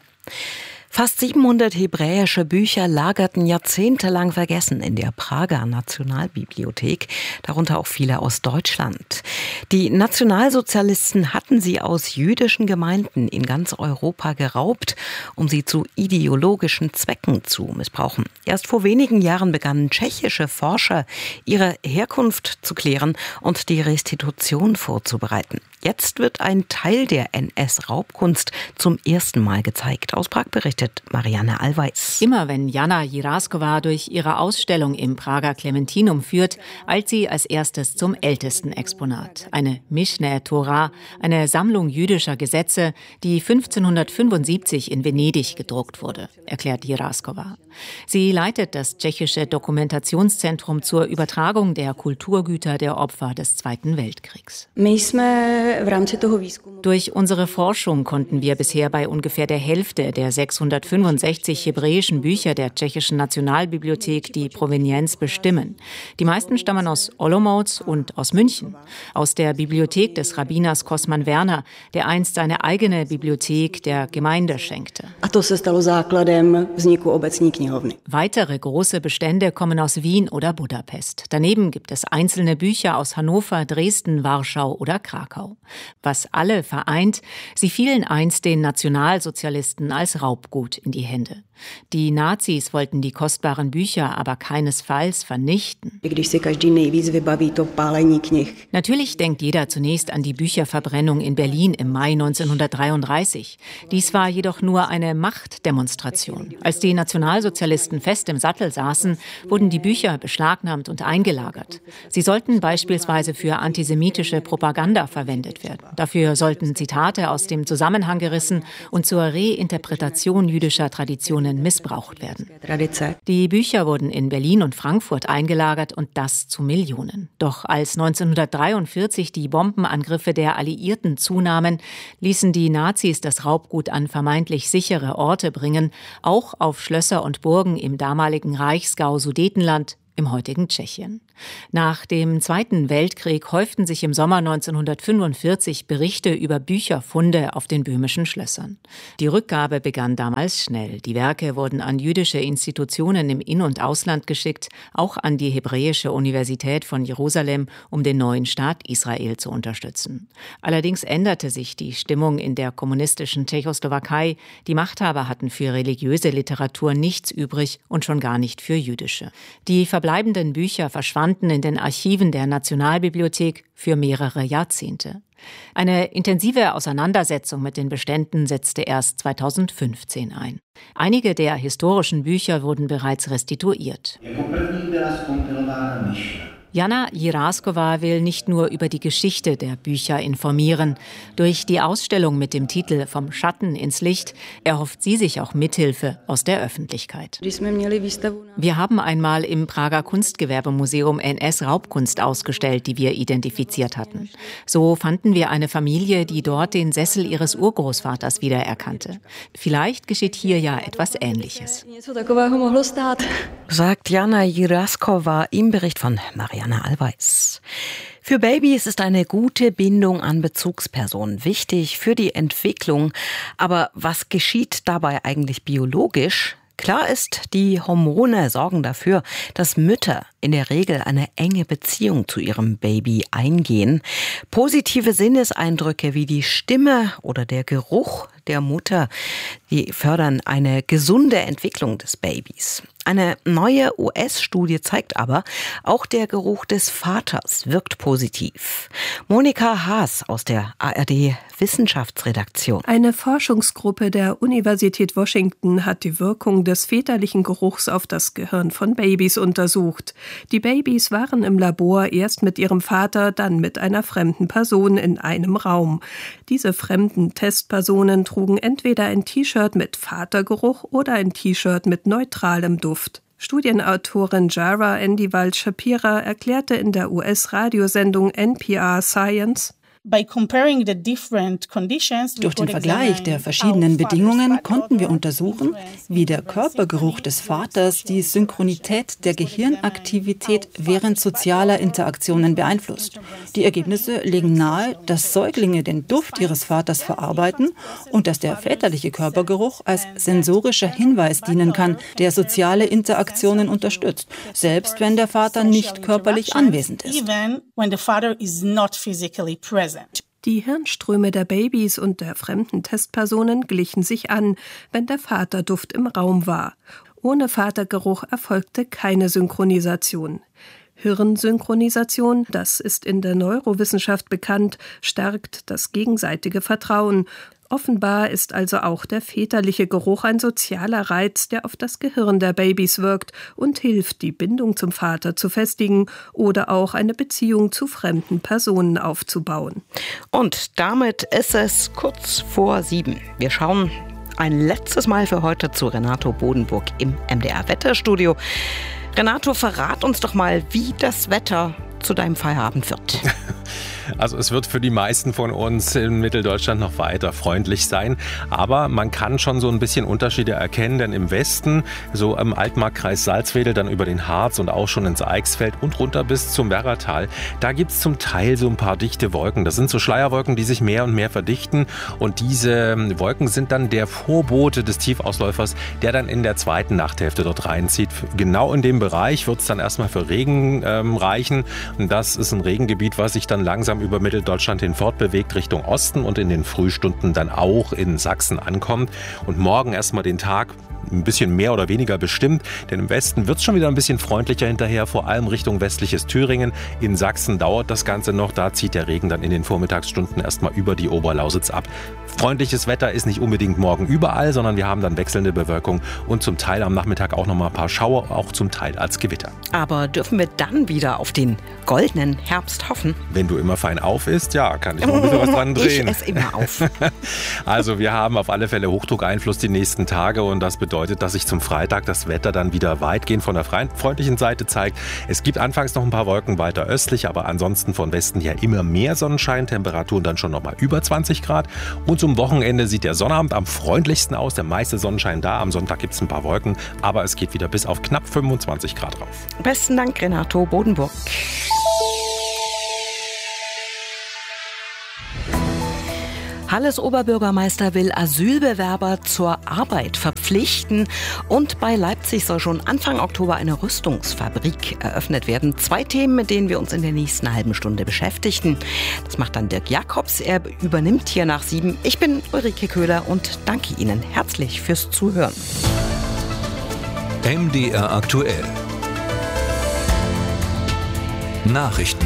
Fast siebenhundert hebräische Bücher lagerten jahrzehntelang vergessen in der Prager Nationalbibliothek, darunter auch viele aus Deutschland. Die Nationalsozialisten hatten sie aus jüdischen Gemeinden in ganz Europa geraubt, um sie zu ideologischen Zwecken zu missbrauchen. Erst vor wenigen Jahren begannen tschechische Forscher, ihre Herkunft zu klären und die Restitution vorzubereiten. Jetzt wird ein Teil der N S-Raubkunst zum ersten Mal gezeigt. Aus Prag berichtet Marianne Allweis. Immer wenn Jana Jiráskova durch ihre Ausstellung im Prager Klementinum führt, eilt sie als erstes zum ältesten Exponat. Eine Mishneh Torah, eine Sammlung jüdischer Gesetze, die fünfzehnhundertfünfundsiebzig in Venedig gedruckt wurde, erklärt Jiráskova. Sie leitet das tschechische Dokumentationszentrum zur Übertragung der Kulturgüter der Opfer des Zweiten Weltkriegs. Durch unsere Forschung konnten wir bisher bei ungefähr der Hälfte der sechshundertfünfundsechzig hebräischen Bücher der tschechischen Nationalbibliothek die Provenienz bestimmen. Die meisten stammen aus Olomouc und aus München, aus der Bibliothek des Rabbiners Kosman Werner, der einst seine eigene Bibliothek der Gemeinde schenkte. Weitere große Bestände kommen aus Wien oder Budapest. Daneben gibt es einzelne Bücher aus Hannover, Dresden, Warschau oder Krakau. Was alle vereint, sie fielen einst den Nationalsozialisten als Raubgut in die Hände. Die Nazis wollten die kostbaren Bücher aber keinesfalls vernichten. Natürlich denkt jeder zunächst an die Bücherverbrennung in Berlin im Mai neunzehnhundertdreiunddreißig. Dies war jedoch nur eine Machtdemonstration. Als die Nationalsozialisten fest im Sattel saßen, wurden die Bücher beschlagnahmt und eingelagert. Sie sollten beispielsweise für antisemitische Propaganda verwendet werden. Dafür sollten Zitate aus dem Zusammenhang gerissen und zur Reinterpretation jüdischer Traditionen missbraucht werden. Die Bücher wurden in Berlin und Frankfurt eingelagert und das zu Millionen. Doch als neunzehnhundertdreiundvierzig die Bombenangriffe der Alliierten zunahmen, ließen die Nazis das Raubgut an vermeintlich sichere Orte bringen, auch auf Schlösser und Burgen im damaligen Reichsgau Sudetenland, im heutigen Tschechien. Nach dem Zweiten Weltkrieg häuften sich im Sommer neunzehnhundertfünfundvierzig Berichte über Bücherfunde auf den böhmischen Schlössern. Die Rückgabe begann damals schnell. Die Werke wurden an jüdische Institutionen im In- und Ausland geschickt, auch an die Hebräische Universität von Jerusalem, um den neuen Staat Israel zu unterstützen. Allerdings änderte sich die Stimmung in der kommunistischen Tschechoslowakei. Die Machthaber hatten für religiöse Literatur nichts übrig und schon gar nicht für jüdische. Die verbleibenden Bücher verschwanden in den Archiven der Nationalbibliothek für mehrere Jahrzehnte. Eine intensive Auseinandersetzung mit den Beständen setzte erst zweitausendfünfzehn ein. Einige der historischen Bücher wurden bereits restituiert. Jana Jiraskova will nicht nur über die Geschichte der Bücher informieren. Durch die Ausstellung mit dem Titel »Vom Schatten ins Licht« erhofft sie sich auch Mithilfe aus der Öffentlichkeit. Wir haben einmal im Prager Kunstgewerbemuseum N S-Raubkunst ausgestellt, die wir identifiziert hatten. So fanden wir eine Familie, die dort den Sessel ihres Urgroßvaters wiedererkannte. Vielleicht geschieht hier ja etwas Ähnliches. Sagt Jana Jiraskova im Bericht von Maria Anna Allweis. Für Babys ist eine gute Bindung an Bezugspersonen wichtig für die Entwicklung. Aber was geschieht dabei eigentlich biologisch? Klar ist, die Hormone sorgen dafür, dass Mütter in der Regel eine enge Beziehung zu ihrem Baby eingehen. Positive Sinneseindrücke wie die Stimme oder der Geruch der Mutter, die fördern eine gesunde Entwicklung des Babys. Eine neue U S-Studie zeigt aber, auch der Geruch des Vaters wirkt positiv. Monika Haas aus der A R D-Wissenschaftsredaktion. Eine Forschungsgruppe der Universität Washington hat die Wirkung des väterlichen Geruchs auf das Gehirn von Babys untersucht. Die Babys waren im Labor erst mit ihrem Vater, dann mit einer fremden Person in einem Raum. Diese fremden Testpersonen trugen entweder ein T-Shirt mit Vatergeruch oder ein T-Shirt mit neutralem Duft. Studienautorin Jara Endiwald-Shapira erklärte in der U S-Radiosendung N P R Science: Durch den Vergleich der verschiedenen Bedingungen konnten wir untersuchen, wie der Körpergeruch des Vaters die Synchronität der Gehirnaktivität während sozialer Interaktionen beeinflusst. Die Ergebnisse legen nahe, dass Säuglinge den Duft ihres Vaters verarbeiten und dass der väterliche Körpergeruch als sensorischer Hinweis dienen kann, der soziale Interaktionen unterstützt, selbst wenn der Vater nicht körperlich anwesend ist. Die Hirnströme der Babys und der fremden Testpersonen glichen sich an, wenn der Vaterduft im Raum war. Ohne Vatergeruch erfolgte keine Synchronisation. Hirnsynchronisation, das ist in der Neurowissenschaft bekannt, stärkt das gegenseitige Vertrauen. Offenbar ist also auch der väterliche Geruch ein sozialer Reiz, der auf das Gehirn der Babys wirkt und hilft, die Bindung zum Vater zu festigen oder auch eine Beziehung zu fremden Personen aufzubauen. Und damit ist es kurz vor sieben. Wir schauen ein letztes Mal für heute zu Renato Bodenburg im M D R-Wetterstudio. Renato, verrat uns doch mal, wie das Wetter zu deinem Feierabend wird. Also es wird für die meisten von uns in Mitteldeutschland noch weiter freundlich sein. Aber man kann schon so ein bisschen Unterschiede erkennen, denn im Westen, so im Altmarkkreis Salzwedel, dann über den Harz und auch schon ins Eichsfeld und runter bis zum Werratal, da gibt es zum Teil so ein paar dichte Wolken. Das sind so Schleierwolken, die sich mehr und mehr verdichten. Und diese Wolken sind dann der Vorbote des Tiefausläufers, der dann in der zweiten Nachthälfte dort reinzieht. Genau in dem Bereich wird es dann erstmal für Regen ähm, reichen. Und das ist ein Regengebiet, was sich dann langsam über Mitteldeutschland hin fortbewegt Richtung Osten und in den Frühstunden dann auch in Sachsen ankommt. Und morgen erstmal den Tag ein bisschen mehr oder weniger bestimmt, denn im Westen wird es schon wieder ein bisschen freundlicher hinterher, vor allem Richtung westliches Thüringen. In Sachsen dauert das Ganze noch, da zieht der Regen dann in den Vormittagsstunden erstmal über die Oberlausitz ab. Freundliches Wetter ist nicht unbedingt morgen überall, sondern wir haben dann wechselnde Bewölkung und zum Teil am Nachmittag auch noch mal ein paar Schauer, auch zum Teil als Gewitter. Aber dürfen wir dann wieder auf den goldenen Herbst hoffen? Wenn du immer fein auf isst, ja, kann ich noch ein bisschen was dran drehen. Ich esse immer auf. Also wir haben auf alle Fälle Hochdruckeinfluss die nächsten Tage und das bedeutet, dass sich zum Freitag das Wetter dann wieder weitgehend von der freundlichen Seite zeigt. Es gibt anfangs noch ein paar Wolken weiter östlich, aber ansonsten von Westen her immer mehr Sonnenschein, Temperaturen dann schon noch mal über zwanzig Grad. Und zum Wochenende sieht der Sonnabend am freundlichsten aus, der meiste Sonnenschein da. Am Sonntag gibt es ein paar Wolken, aber es geht wieder bis auf knapp fünfundzwanzig Grad rauf. Besten Dank, Renato Bodenburg. Halles Oberbürgermeister will Asylbewerber zur Arbeit verpflichten und bei Leipzig soll schon Anfang Oktober eine Rüstungsfabrik eröffnet werden. Zwei Themen, mit denen wir uns in der nächsten halben Stunde beschäftigen. Das macht dann Dirk Jakobs. Er übernimmt hier nach sieben. Ich bin Ulrike Köhler und danke Ihnen herzlich fürs Zuhören. M D R aktuell. Nachrichten.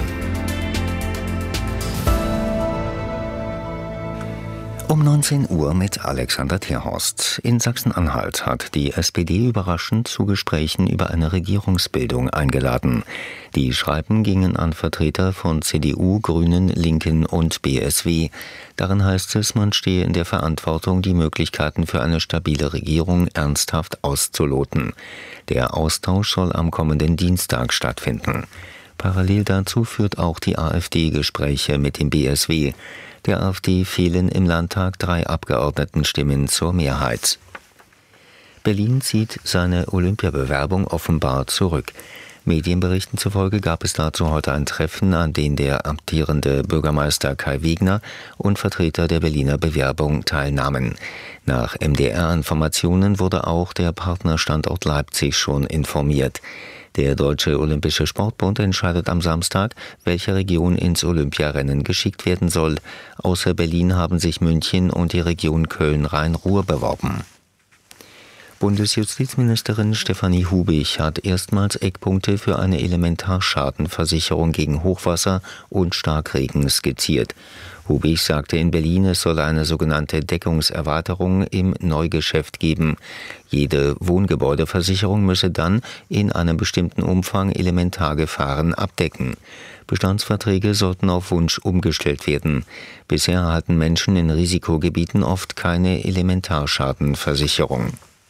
Um neunzehn Uhr mit Alexander Tierhorst. In Sachsen-Anhalt hat die S P D überraschend zu Gesprächen über eine Regierungsbildung eingeladen. Die Schreiben gingen an Vertreter von C D U, Grünen, Linken und B S W. Darin heißt es, man stehe in der Verantwortung, die Möglichkeiten für eine stabile Regierung ernsthaft auszuloten. Der Austausch soll am kommenden Dienstag stattfinden. Parallel dazu führt auch die AfD Gespräche mit dem B S W. Der AfD fehlen im Landtag drei Abgeordnetenstimmen zur Mehrheit. Berlin zieht seine Olympiabewerbung offenbar zurück. Medienberichten zufolge gab es dazu heute ein Treffen, an dem der amtierende Bürgermeister Kai Wegner und Vertreter der Berliner Bewerbung teilnahmen. Nach M D R-Informationen wurde auch der Partnerstandort Leipzig schon informiert. Der Deutsche Olympische Sportbund entscheidet am Samstag, welche Region ins Olympiarennen geschickt werden soll. Außer Berlin haben sich München und die Region Köln-Rhein-Ruhr beworben. Bundesjustizministerin Stefanie Hubig hat erstmals Eckpunkte für eine Elementarschadenversicherung gegen Hochwasser und Starkregen skizziert. Hubig sagte in Berlin, es solle eine sogenannte Deckungserweiterung im Neugeschäft geben. Jede Wohngebäudeversicherung müsse dann in einem bestimmten Umfang Elementargefahren abdecken. Bestandsverträge sollten auf Wunsch umgestellt werden. Bisher erhalten Menschen in Risikogebieten oft keine Elementarschadenversicherung.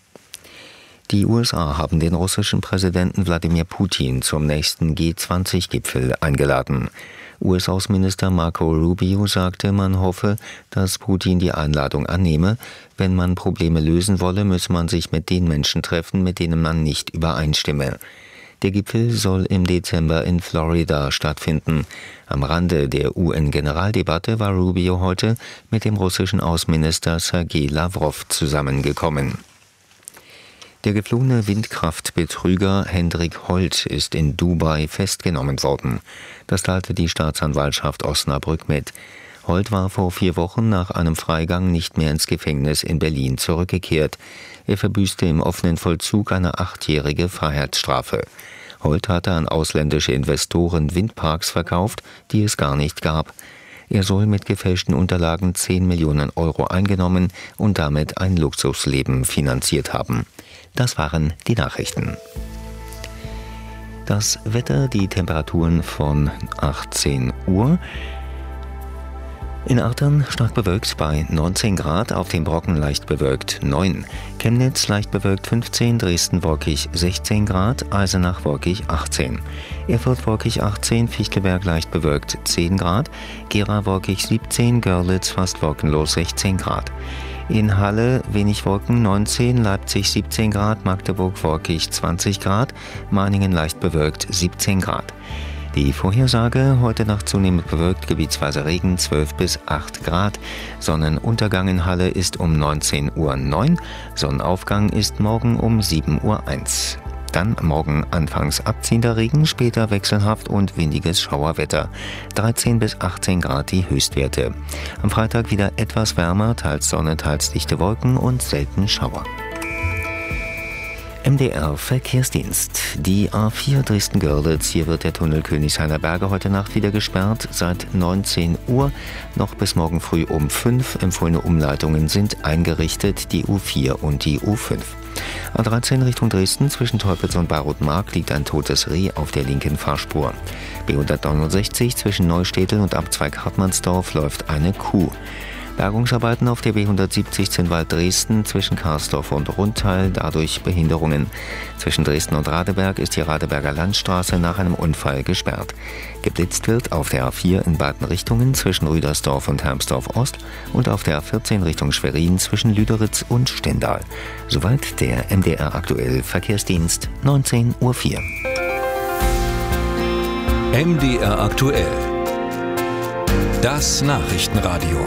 Die U S A haben den russischen Präsidenten Wladimir Putin zum nächsten G zwanzig Gipfel eingeladen. U S-Außenminister Marco Rubio sagte, man hoffe, dass Putin die Einladung annehme. Wenn man Probleme lösen wolle, müsse man sich mit den Menschen treffen, mit denen man nicht übereinstimme. Der Gipfel soll im Dezember in Florida stattfinden. Am Rande der U N-Generaldebatte war Rubio heute mit dem russischen Außenminister Sergei Lavrov zusammengekommen. Der geflohene Windkraftbetrüger Hendrik Holt ist in Dubai festgenommen worden. Das teilte die Staatsanwaltschaft Osnabrück mit. Holt war vor vier Wochen nach einem Freigang nicht mehr ins Gefängnis in Berlin zurückgekehrt. Er verbüßte im offenen Vollzug eine achtjährige Freiheitsstrafe. Holt hatte an ausländische Investoren Windparks verkauft, die es gar nicht gab. Er soll mit gefälschten Unterlagen zehn Millionen Euro eingenommen und damit ein Luxusleben finanziert haben. Das waren die Nachrichten. Das Wetter, die Temperaturen von achtzehn Uhr. In Artern stark bewölkt bei neunzehn Grad, auf dem Brocken leicht bewölkt neun. Chemnitz leicht bewölkt fünfzehn, Dresden wolkig sechzehn Grad, Eisenach wolkig achtzehn. Erfurt wolkig achtzehn, Fichtelberg leicht bewölkt zehn Grad, Gera wolkig siebzehn, Görlitz fast wolkenlos sechzehn Grad. In Halle wenig Wolken neunzehn, Leipzig siebzehn Grad, Magdeburg wolkig zwanzig Grad, Meiningen leicht bewölkt siebzehn Grad. Die Vorhersage: heute Nacht zunehmend bewölkt, gebietsweise Regen zwölf bis acht Grad. Sonnenuntergang in Halle ist um neunzehn Uhr neun, Sonnenaufgang ist morgen um sieben Uhr eins. Dann morgen anfangs abziehender Regen, später wechselhaft und windiges Schauerwetter. dreizehn bis achtzehn Grad die Höchstwerte. Am Freitag wieder etwas wärmer, teils Sonne, teils dichte Wolken und selten Schauer. M D R Verkehrsdienst. Die A vier Dresden-Görlitz. Hier wird der Tunnel Königshainer Berge heute Nacht wieder gesperrt. Seit neunzehn Uhr noch bis morgen früh um fünf. Empfohlene Umleitungen sind eingerichtet, die U vier und die U fünf. A dreizehn Richtung Dresden zwischen Teupitz und Bayreuth-Mark liegt ein totes Reh auf der linken Fahrspur. B hundertneunundsechzig zwischen Neustädtel und Abzweig Hartmannsdorf läuft eine Kuh. Bergungsarbeiten auf der B hundertsiebzig Zinnwald-Dresden zwischen Karsdorf und Rundtal, dadurch Behinderungen. Zwischen Dresden und Radeberg ist die Radeberger Landstraße nach einem Unfall gesperrt. Geblitzt wird auf der A vier in beiden Richtungen zwischen Rüdersdorf und Hermsdorf-Ost und auf der A vierzehn Richtung Schwerin zwischen Lüderitz und Stendal. Soweit der M D R aktuell Verkehrsdienst, neunzehn Uhr vier. M D R aktuell. Das Nachrichtenradio.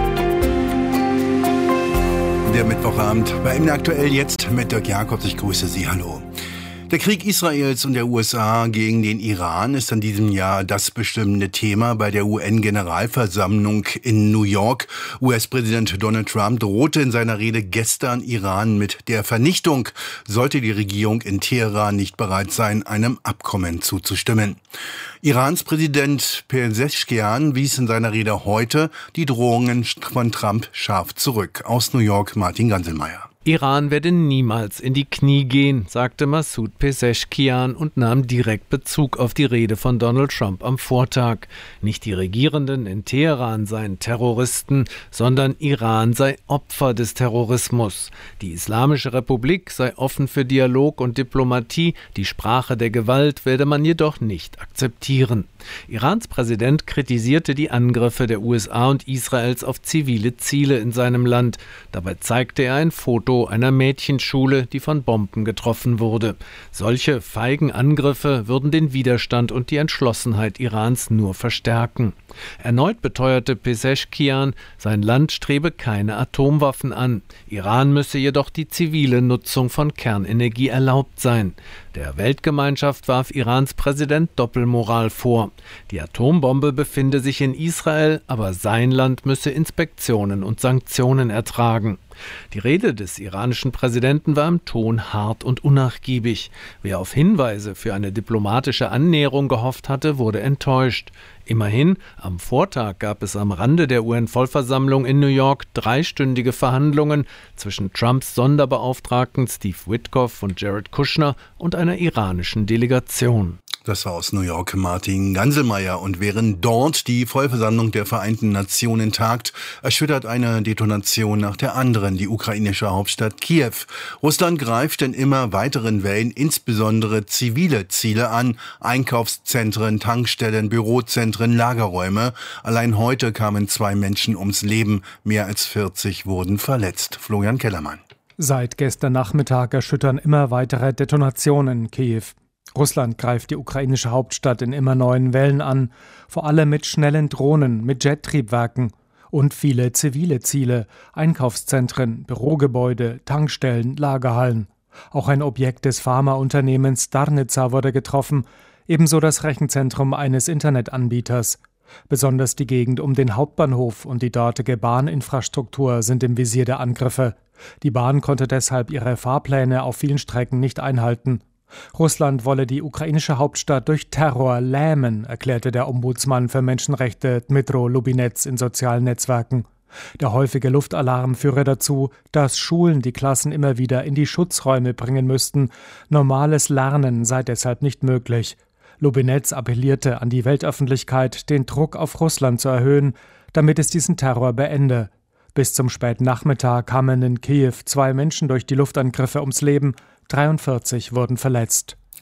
Der Mittwochabend bei M D R aktuell jetzt mit Dirk Jakobs. Ich grüße Sie. Hallo. Der Krieg Israels und der U S A gegen den Iran ist in diesem Jahr das bestimmende Thema bei der U N-Generalversammlung in New York. U S-Präsident Donald Trump drohte in seiner Rede gestern Iran mit der Vernichtung, sollte die Regierung in Teheran nicht bereit sein, einem Abkommen zuzustimmen. Irans Präsident Pezeshkian wies in seiner Rede heute die Drohungen von Trump scharf zurück. Aus New York Martin Ganselmeier. Iran werde niemals in die Knie gehen, sagte Masoud Pezeshkian und nahm direkt Bezug auf die Rede von Donald Trump am Vortag. Nicht die Regierenden in Teheran seien Terroristen, sondern Iran sei Opfer des Terrorismus. Die Islamische Republik sei offen für Dialog und Diplomatie, die Sprache der Gewalt werde man jedoch nicht akzeptieren. Irans Präsident kritisierte die Angriffe der U S A und Israels auf zivile Ziele in seinem Land. Dabei zeigte er ein Foto einer Mädchenschule, die von Bomben getroffen wurde. Solche feigen Angriffe würden den Widerstand und die Entschlossenheit Irans nur verstärken. Erneut beteuerte Pezeshkian, sein Land strebe keine Atomwaffen an. Iran müsse jedoch die zivile Nutzung von Kernenergie erlaubt sein. Der Weltgemeinschaft warf Irans Präsident Doppelmoral vor. Die Atombombe befinde sich in Israel, aber sein Land müsse Inspektionen und Sanktionen ertragen. Die Rede des iranischen Präsidenten war im Ton hart und unnachgiebig. Wer auf Hinweise für eine diplomatische Annäherung gehofft hatte, wurde enttäuscht. Immerhin, am Vortag gab es am Rande der U N-Vollversammlung in New York dreistündige Verhandlungen zwischen Trumps Sonderbeauftragten Steve Witkoff und Jared Kushner und einer iranischen Delegation. Das war aus New York Martin Ganselmeier. Und während dort die Vollversammlung der Vereinten Nationen tagt, erschüttert eine Detonation nach der anderen die ukrainische Hauptstadt Kiew. Russland greift in immer weiteren Wellen insbesondere zivile Ziele an: Einkaufszentren, Tankstellen, Bürozentren, Lagerräume. Allein heute kamen zwei Menschen ums Leben, mehr als vierzig wurden verletzt. Florian Kellermann. Seit gestern Nachmittag erschüttern immer weitere Detonationen Kiew. Russland greift die ukrainische Hauptstadt in immer neuen Wellen an, vor allem mit schnellen Drohnen, mit Jettriebwerken und viele zivile Ziele, Einkaufszentren, Bürogebäude, Tankstellen, Lagerhallen. Auch ein Objekt des Pharmaunternehmens Darnica wurde getroffen, ebenso das Rechenzentrum eines Internetanbieters. Besonders die Gegend um den Hauptbahnhof und die dortige Bahninfrastruktur sind im Visier der Angriffe. Die Bahn konnte deshalb ihre Fahrpläne auf vielen Strecken nicht einhalten. Russland wolle die ukrainische Hauptstadt durch Terror lähmen, erklärte der Ombudsmann für Menschenrechte Dmytro Lubinets in sozialen Netzwerken. Der häufige Luftalarm führe dazu, dass Schulen die Klassen immer wieder in die Schutzräume bringen müssten. Normales Lernen sei deshalb nicht möglich. Lubinets appellierte an die Weltöffentlichkeit, den Druck auf Russland zu erhöhen, damit es diesen Terror beende. Bis zum späten Nachmittag kamen in Kiew zwei Menschen durch die Luftangriffe ums Leben, dreiundvierzig wurden verletzt.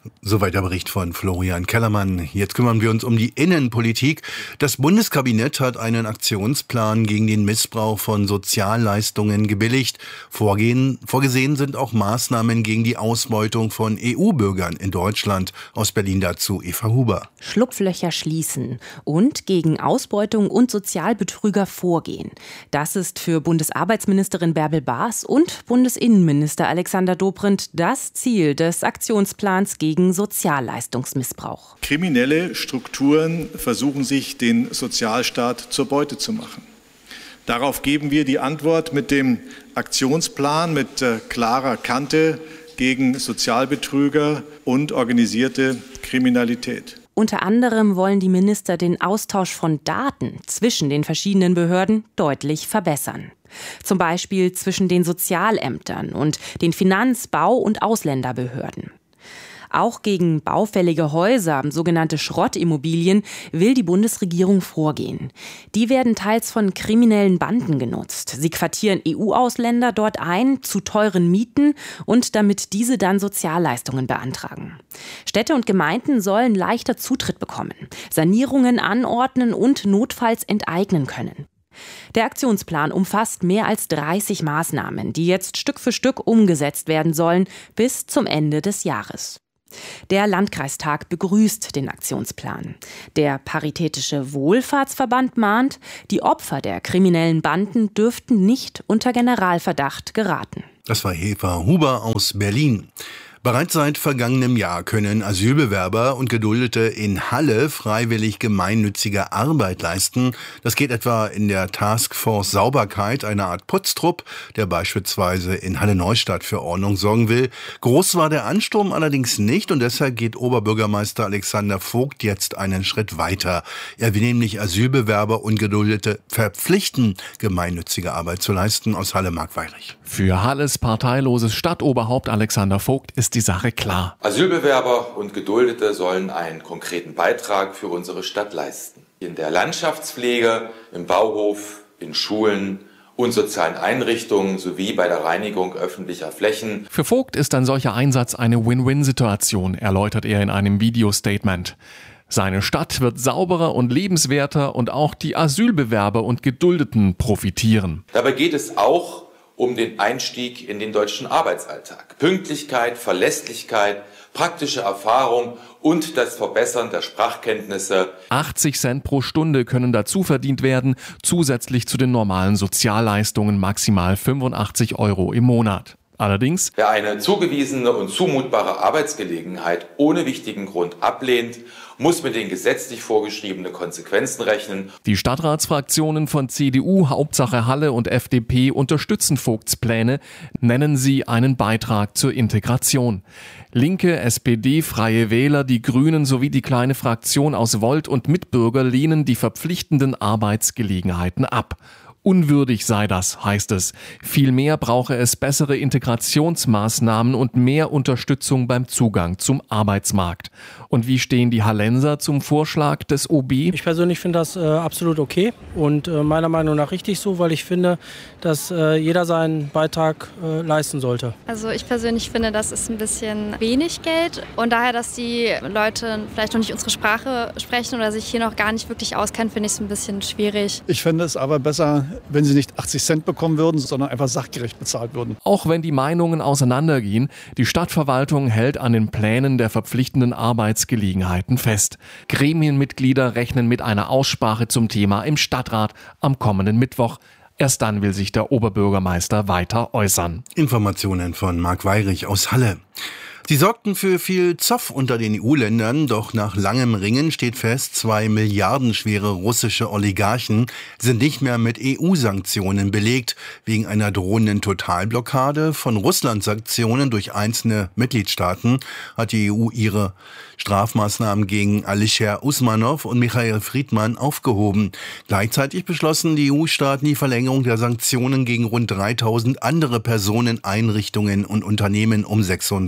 Soweit der Bericht von Florian Kellermann. Jetzt kümmern wir uns um die Innenpolitik. Das Bundeskabinett hat einen Aktionsplan gegen den Missbrauch von Sozialleistungen gebilligt. Vorgehen, vorgesehen sind auch Maßnahmen gegen die Ausbeutung von E U-Bürgern in Deutschland. Aus Berlin dazu Eva Huber. Schlupflöcher schließen und gegen Ausbeutung und Sozialbetrüger vorgehen. Das ist für Bundesarbeitsministerin Bärbel Baas und Bundesinnenminister Alexander Dobrindt das Ziel des Aktionsplans gegen Sozialleistungsmissbrauch. Kriminelle Strukturen versuchen sich, den Sozialstaat zur Beute zu machen. Darauf geben wir die Antwort mit dem Aktionsplan mit äh, klarer Kante gegen Sozialbetrüger und organisierte Kriminalität. Unter anderem wollen die Minister den Austausch von Daten zwischen den verschiedenen Behörden deutlich verbessern. Zum Beispiel zwischen den Sozialämtern und den Finanz-, Bau- und Ausländerbehörden. Auch gegen baufällige Häuser, sogenannte Schrottimmobilien, will die Bundesregierung vorgehen. Die werden teils von kriminellen Banden genutzt. Sie quartieren E U-Ausländer dort ein, zu teuren Mieten und damit diese dann Sozialleistungen beantragen. Städte und Gemeinden sollen leichter Zutritt bekommen, Sanierungen anordnen und notfalls enteignen können. Der Aktionsplan umfasst mehr als dreißig Maßnahmen, die jetzt Stück für Stück umgesetzt werden sollen bis zum Ende des Jahres. Der Landkreistag begrüßt den Aktionsplan. Der Paritätische Wohlfahrtsverband mahnt, die Opfer der kriminellen Banden dürften nicht unter Generalverdacht geraten. Das war Eva Huber aus Berlin. Bereits seit vergangenem Jahr können Asylbewerber und Geduldete in Halle freiwillig gemeinnützige Arbeit leisten. Das geht etwa in der Taskforce Sauberkeit, einer Art Putztrupp, der beispielsweise in Halle-Neustadt für Ordnung sorgen will. Groß war der Ansturm allerdings nicht und deshalb geht Oberbürgermeister Alexander Vogt jetzt einen Schritt weiter. Er will nämlich Asylbewerber und Geduldete verpflichten, gemeinnützige Arbeit zu leisten. Aus Halle, Marc Weirich. Für Halles parteiloses Stadtoberhaupt Alexander Vogt ist die Sache klar. Asylbewerber und Geduldete sollen einen konkreten Beitrag für unsere Stadt leisten. In der Landschaftspflege, im Bauhof, in Schulen und sozialen Einrichtungen sowie bei der Reinigung öffentlicher Flächen. Für Vogt ist ein solcher Einsatz eine Win-Win-Situation, erläutert er in einem Video-Statement. Seine Stadt wird sauberer und lebenswerter und auch die Asylbewerber und Geduldeten profitieren. Dabei geht es auch um den Einstieg in den deutschen Arbeitsalltag. Pünktlichkeit, Verlässlichkeit, praktische Erfahrung und das Verbessern der Sprachkenntnisse. achtzig Cent pro Stunde können dazu verdient werden, zusätzlich zu den normalen Sozialleistungen maximal fünfundachtzig Euro im Monat. Allerdings, wer eine zugewiesene und zumutbare Arbeitsgelegenheit ohne wichtigen Grund ablehnt, muss mit den gesetzlich vorgeschriebenen Konsequenzen rechnen. Die Stadtratsfraktionen von C D U, Hauptsache Halle und F D P unterstützen Vogts Pläne, nennen sie einen Beitrag zur Integration. Linke, S P D, Freie Wähler, die Grünen sowie die kleine Fraktion aus Volt und Mitbürger lehnen die verpflichtenden Arbeitsgelegenheiten ab. Unwürdig sei das, heißt es. Vielmehr brauche es bessere Integrationsmaßnahmen und mehr Unterstützung beim Zugang zum Arbeitsmarkt. Und wie stehen die Hallenser zum Vorschlag des O B? Ich persönlich finde das äh, absolut okay und äh, meiner Meinung nach richtig so, weil ich finde, dass äh, jeder seinen Beitrag äh, leisten sollte. Also ich persönlich finde, das ist ein bisschen wenig Geld und daher, dass die Leute vielleicht noch nicht unsere Sprache sprechen oder sich hier noch gar nicht wirklich auskennen, finde ich es ein bisschen schwierig. Ich finde es aber besser, wenn sie nicht achtzig Cent bekommen würden, sondern einfach sachgerecht bezahlt würden. Auch wenn die Meinungen auseinandergehen, die Stadtverwaltung hält an den Plänen der verpflichtenden Arbeitsgelegenheiten fest. Gremienmitglieder rechnen mit einer Aussprache zum Thema im Stadtrat am kommenden Mittwoch. Erst dann will sich der Oberbürgermeister weiter äußern. Informationen von Marc Weirich aus Halle. Sie sorgten für viel Zoff unter den E U-Ländern, doch nach langem Ringen steht fest, zwei milliardenschwere russische Oligarchen sind nicht mehr mit E U-Sanktionen belegt. Wegen einer drohenden Totalblockade von Russland-Sanktionen durch einzelne Mitgliedstaaten hat die E U ihre Strafmaßnahmen gegen Alisher Usmanov und Michael Friedman aufgehoben. Gleichzeitig beschlossen die E U-Staaten die Verlängerung der Sanktionen gegen rund dreitausend andere Personen, Einrichtungen und Unternehmen um sechsunddreißig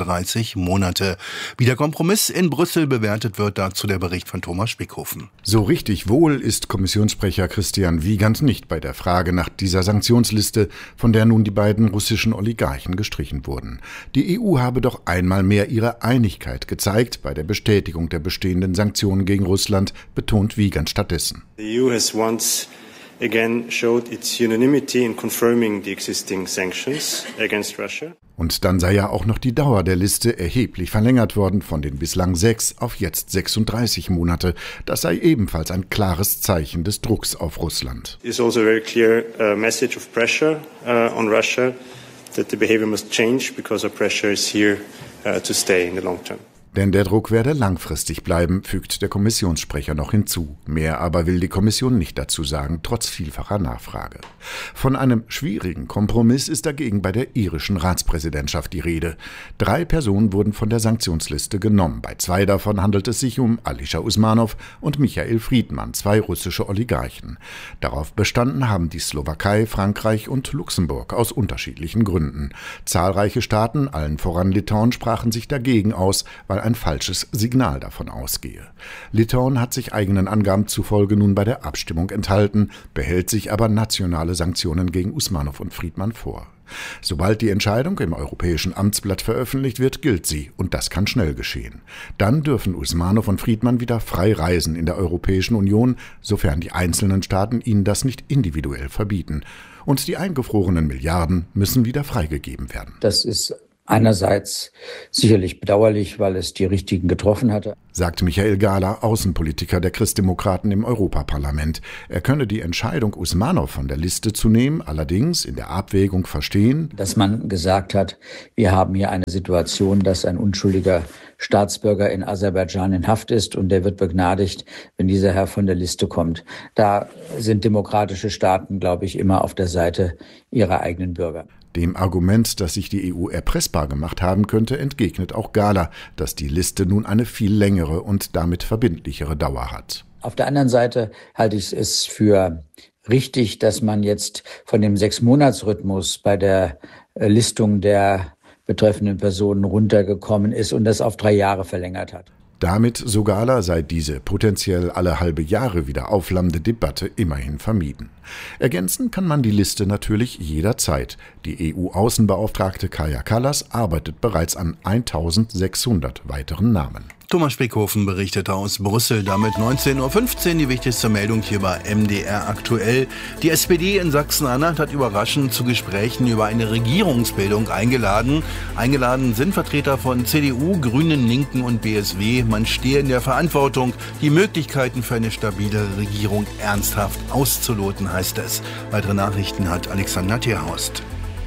sechsunddreißig Monate. Wie der Kompromiss in Brüssel bewertet wird, dazu der Bericht von Thomas Spickhofen. So richtig wohl ist Kommissionssprecher Christian Wiegand nicht bei der Frage nach dieser Sanktionsliste, von der nun die beiden russischen Oligarchen gestrichen wurden. Die E U habe doch einmal mehr ihre Einigkeit gezeigt bei der Bestätigung der bestehenden Sanktionen gegen Russland, betont Wiegand stattdessen. The E U has once again showed its unanimity in confirming the existing sanctions against Russia. Und dann sei ja auch noch die Dauer der Liste erheblich verlängert worden, von den bislang sechs auf jetzt sechsunddreißig Monate. Das sei ebenfalls ein klares Zeichen des Drucks auf Russland. It is also a very clear uh, message of pressure uh, on Russia that the behavior must change because our pressure is here uh, to stay in the long term. Denn der Druck werde langfristig bleiben, fügt der Kommissionssprecher noch hinzu. Mehr aber will die Kommission nicht dazu sagen, trotz vielfacher Nachfrage. Von einem schwierigen Kompromiss ist dagegen bei der irischen Ratspräsidentschaft die Rede. Drei Personen wurden von der Sanktionsliste genommen. Bei zwei davon handelt es sich um Alisher Usmanov und Michael Friedmann, zwei russische Oligarchen. Darauf bestanden haben die Slowakei, Frankreich und Luxemburg aus unterschiedlichen Gründen. Zahlreiche Staaten, allen voran Litauen, sprachen sich dagegen aus, weil ein falsches Signal davon ausgehe. Litauen hat sich eigenen Angaben zufolge nun bei der Abstimmung enthalten, behält sich aber nationale Sanktionen gegen Usmanov und Friedmann vor. Sobald die Entscheidung im Europäischen Amtsblatt veröffentlicht wird, gilt sie, und das kann schnell geschehen. Dann dürfen Usmanov und Friedmann wieder frei reisen in der Europäischen Union, sofern die einzelnen Staaten ihnen das nicht individuell verbieten. Und die eingefrorenen Milliarden müssen wieder freigegeben werden. Das ist einerseits sicherlich bedauerlich, weil es die Richtigen getroffen hatte, sagt Michael Gahler, Außenpolitiker der Christdemokraten im Europaparlament. Er könne die Entscheidung, Usmanov von der Liste zu nehmen, allerdings in der Abwägung verstehen, dass man gesagt hat, wir haben hier eine Situation, dass ein unschuldiger Staatsbürger in Aserbaidschan in Haft ist und der wird begnadigt, wenn dieser Herr von der Liste kommt. Da sind demokratische Staaten, glaube ich, immer auf der Seite ihrer eigenen Bürger. Dem Argument, dass sich die E U erpressbar gemacht haben könnte, entgegnet auch Gahler, dass die Liste nun eine viel längere und damit verbindlichere Dauer hat. Auf der anderen Seite halte ich es für richtig, dass man jetzt von dem Sechs-Monats-Rhythmus bei der Listung der betreffenden Personen runtergekommen ist und das auf drei Jahre verlängert hat. Damit, so Gahler, sei diese potenziell alle halbe Jahre wieder aufflammende Debatte immerhin vermieden. Ergänzen kann man die Liste natürlich jederzeit. Die E U-Außenbeauftragte Kaja Kallas arbeitet bereits an eintausendsechshundert weiteren Namen. Thomas Spickhofen berichtete aus Brüssel. Damit neunzehn Uhr fünfzehn, die wichtigste Meldung hier bei M D R aktuell. Die S P D in Sachsen-Anhalt hat überraschend zu Gesprächen über eine Regierungsbildung eingeladen. Eingeladen sind Vertreter von C D U, Grünen, Linken und B S W. Man stehe in der Verantwortung, die Möglichkeiten für eine stabile Regierung ernsthaft auszuloten, heißt es. Weitere Nachrichten hat Alexander Tierhorst.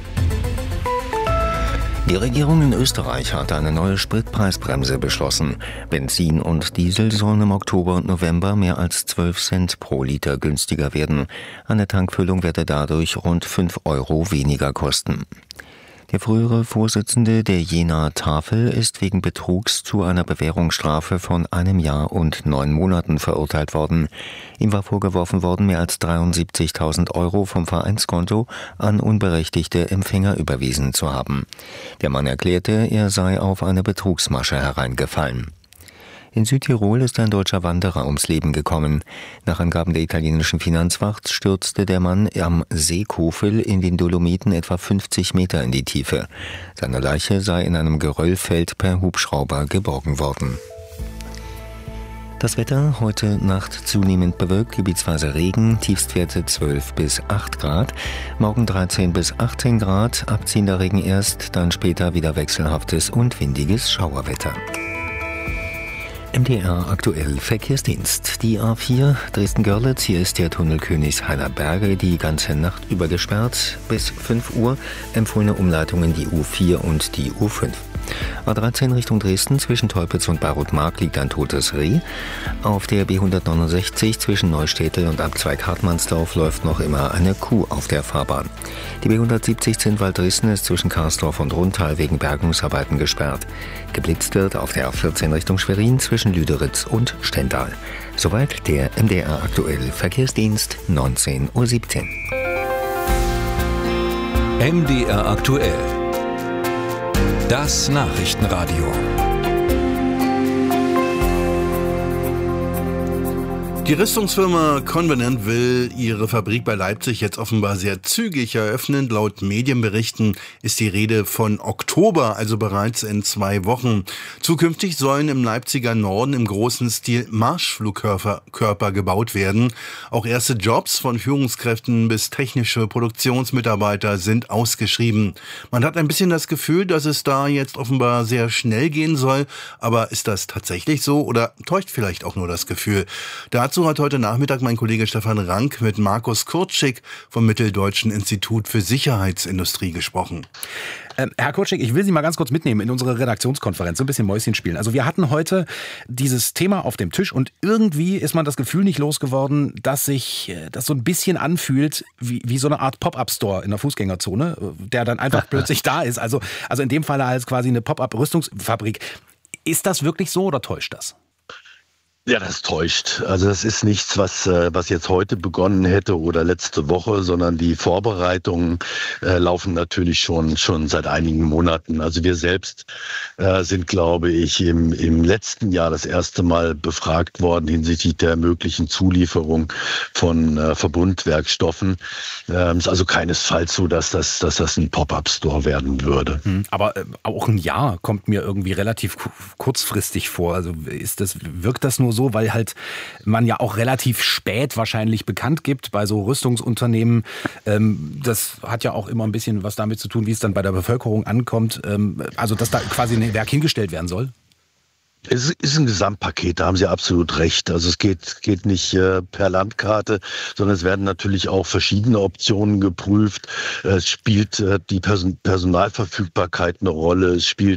Die Regierung in Österreich hat eine neue Spritpreisbremse beschlossen. Benzin und Diesel sollen im Oktober und November mehr als zwölf Cent pro Liter günstiger werden. Eine Tankfüllung werde dadurch rund fünf Euro weniger kosten. Der frühere Vorsitzende der Jenaer Tafel ist wegen Betrugs zu einer Bewährungsstrafe von einem Jahr und neun Monaten verurteilt worden. Ihm war vorgeworfen worden, mehr als dreiundsiebzigtausend Euro vom Vereinskonto an unberechtigte Empfänger überwiesen zu haben. Der Mann erklärte, er sei auf eine Betrugsmasche hereingefallen. In Südtirol ist ein deutscher Wanderer ums Leben gekommen. Nach Angaben der italienischen Finanzwacht stürzte der Mann am See Kofel in den Dolomiten etwa fünfzig Meter in die Tiefe. Seine Leiche sei in einem Geröllfeld per Hubschrauber geborgen worden. Das Wetter, heute Nacht zunehmend bewölkt, gebietsweise Regen, Tiefstwerte zwölf bis acht Grad, morgen dreizehn bis achtzehn Grad, abziehender Regen erst, dann später wieder wechselhaftes und windiges Schauerwetter. M D R aktuell Verkehrsdienst. Die A vier Dresden-Görlitz, hier ist der Tunnel Königshainer Berge die ganze Nacht über gesperrt. Bis fünf Uhr empfohlene Umleitungen die U vier und die U fünf. A dreizehn Richtung Dresden zwischen Teupitz und Barutmark liegt ein totes Reh. Auf der B hundertneunundsechzig zwischen Neustädtel und Abzweig-Hartmannsdorf läuft noch immer eine Kuh auf der Fahrbahn. Die B hundertsiebzig Zinnwald Dresden ist zwischen Karsdorf und Rundtal wegen Bergungsarbeiten gesperrt. Geblitzt wird auf der A vierzehn Richtung Schwerin zwischen Lüderitz und Stendal. Soweit der M D R aktuell Verkehrsdienst neunzehn Uhr siebzehn. M D R aktuell. Das Nachrichtenradio. Die Rüstungsfirma Covenant will ihre Fabrik bei Leipzig jetzt offenbar sehr zügig eröffnen. Laut Medienberichten ist die Rede von Oktober, also bereits in zwei Wochen. Zukünftig sollen im Leipziger Norden im großen Stil Marschflugkörper Körper gebaut werden. Auch erste Jobs von Führungskräften bis technische Produktionsmitarbeiter sind ausgeschrieben. Man hat ein bisschen das Gefühl, dass es da jetzt offenbar sehr schnell gehen soll. Aber ist das tatsächlich so oder täuscht vielleicht auch nur das Gefühl? Dazu hat heute Nachmittag mein Kollege Stefan Rank mit Markus Kurtschik vom Mitteldeutschen Institut für Sicherheitsindustrie gesprochen. Ähm, Herr Kurtschik, ich will Sie mal ganz kurz mitnehmen in unsere Redaktionskonferenz, so ein bisschen Mäuschen spielen. Also wir hatten heute dieses Thema auf dem Tisch und irgendwie ist man das Gefühl nicht losgeworden, dass sich das so ein bisschen anfühlt wie, wie so eine Art Pop-Up-Store in der Fußgängerzone, der dann einfach plötzlich da ist. Also, also in dem Fall als quasi eine Pop-Up-Rüstungsfabrik. Ist das wirklich so oder täuscht das? Ja, das täuscht. Also das ist nichts, was was jetzt heute begonnen hätte oder letzte Woche, sondern die Vorbereitungen äh, laufen natürlich schon schon seit einigen Monaten. Also wir selbst äh, sind, glaube ich, im im letzten Jahr das erste Mal befragt worden hinsichtlich der möglichen Zulieferung von äh, Verbundwerkstoffen. Ähm, ist also keinesfalls so, dass das dass das ein Pop-up-Store werden würde. Aber äh, auch ein Jahr kommt mir irgendwie relativ kurzfristig vor. Also ist das wirkt das nur so, weil halt man ja auch relativ spät wahrscheinlich bekannt gibt bei so Rüstungsunternehmen. Ähm, das hat ja auch immer ein bisschen was damit zu tun, wie es dann bei der Bevölkerung ankommt. Ähm, also dass da quasi ein Werk hingestellt werden soll. Es ist ein Gesamtpaket, da haben Sie absolut recht. Also es geht geht nicht äh, per Landkarte, sondern es werden natürlich auch verschiedene Optionen geprüft. Es spielt äh, die Person- Personalverfügbarkeit eine Rolle. Es spielt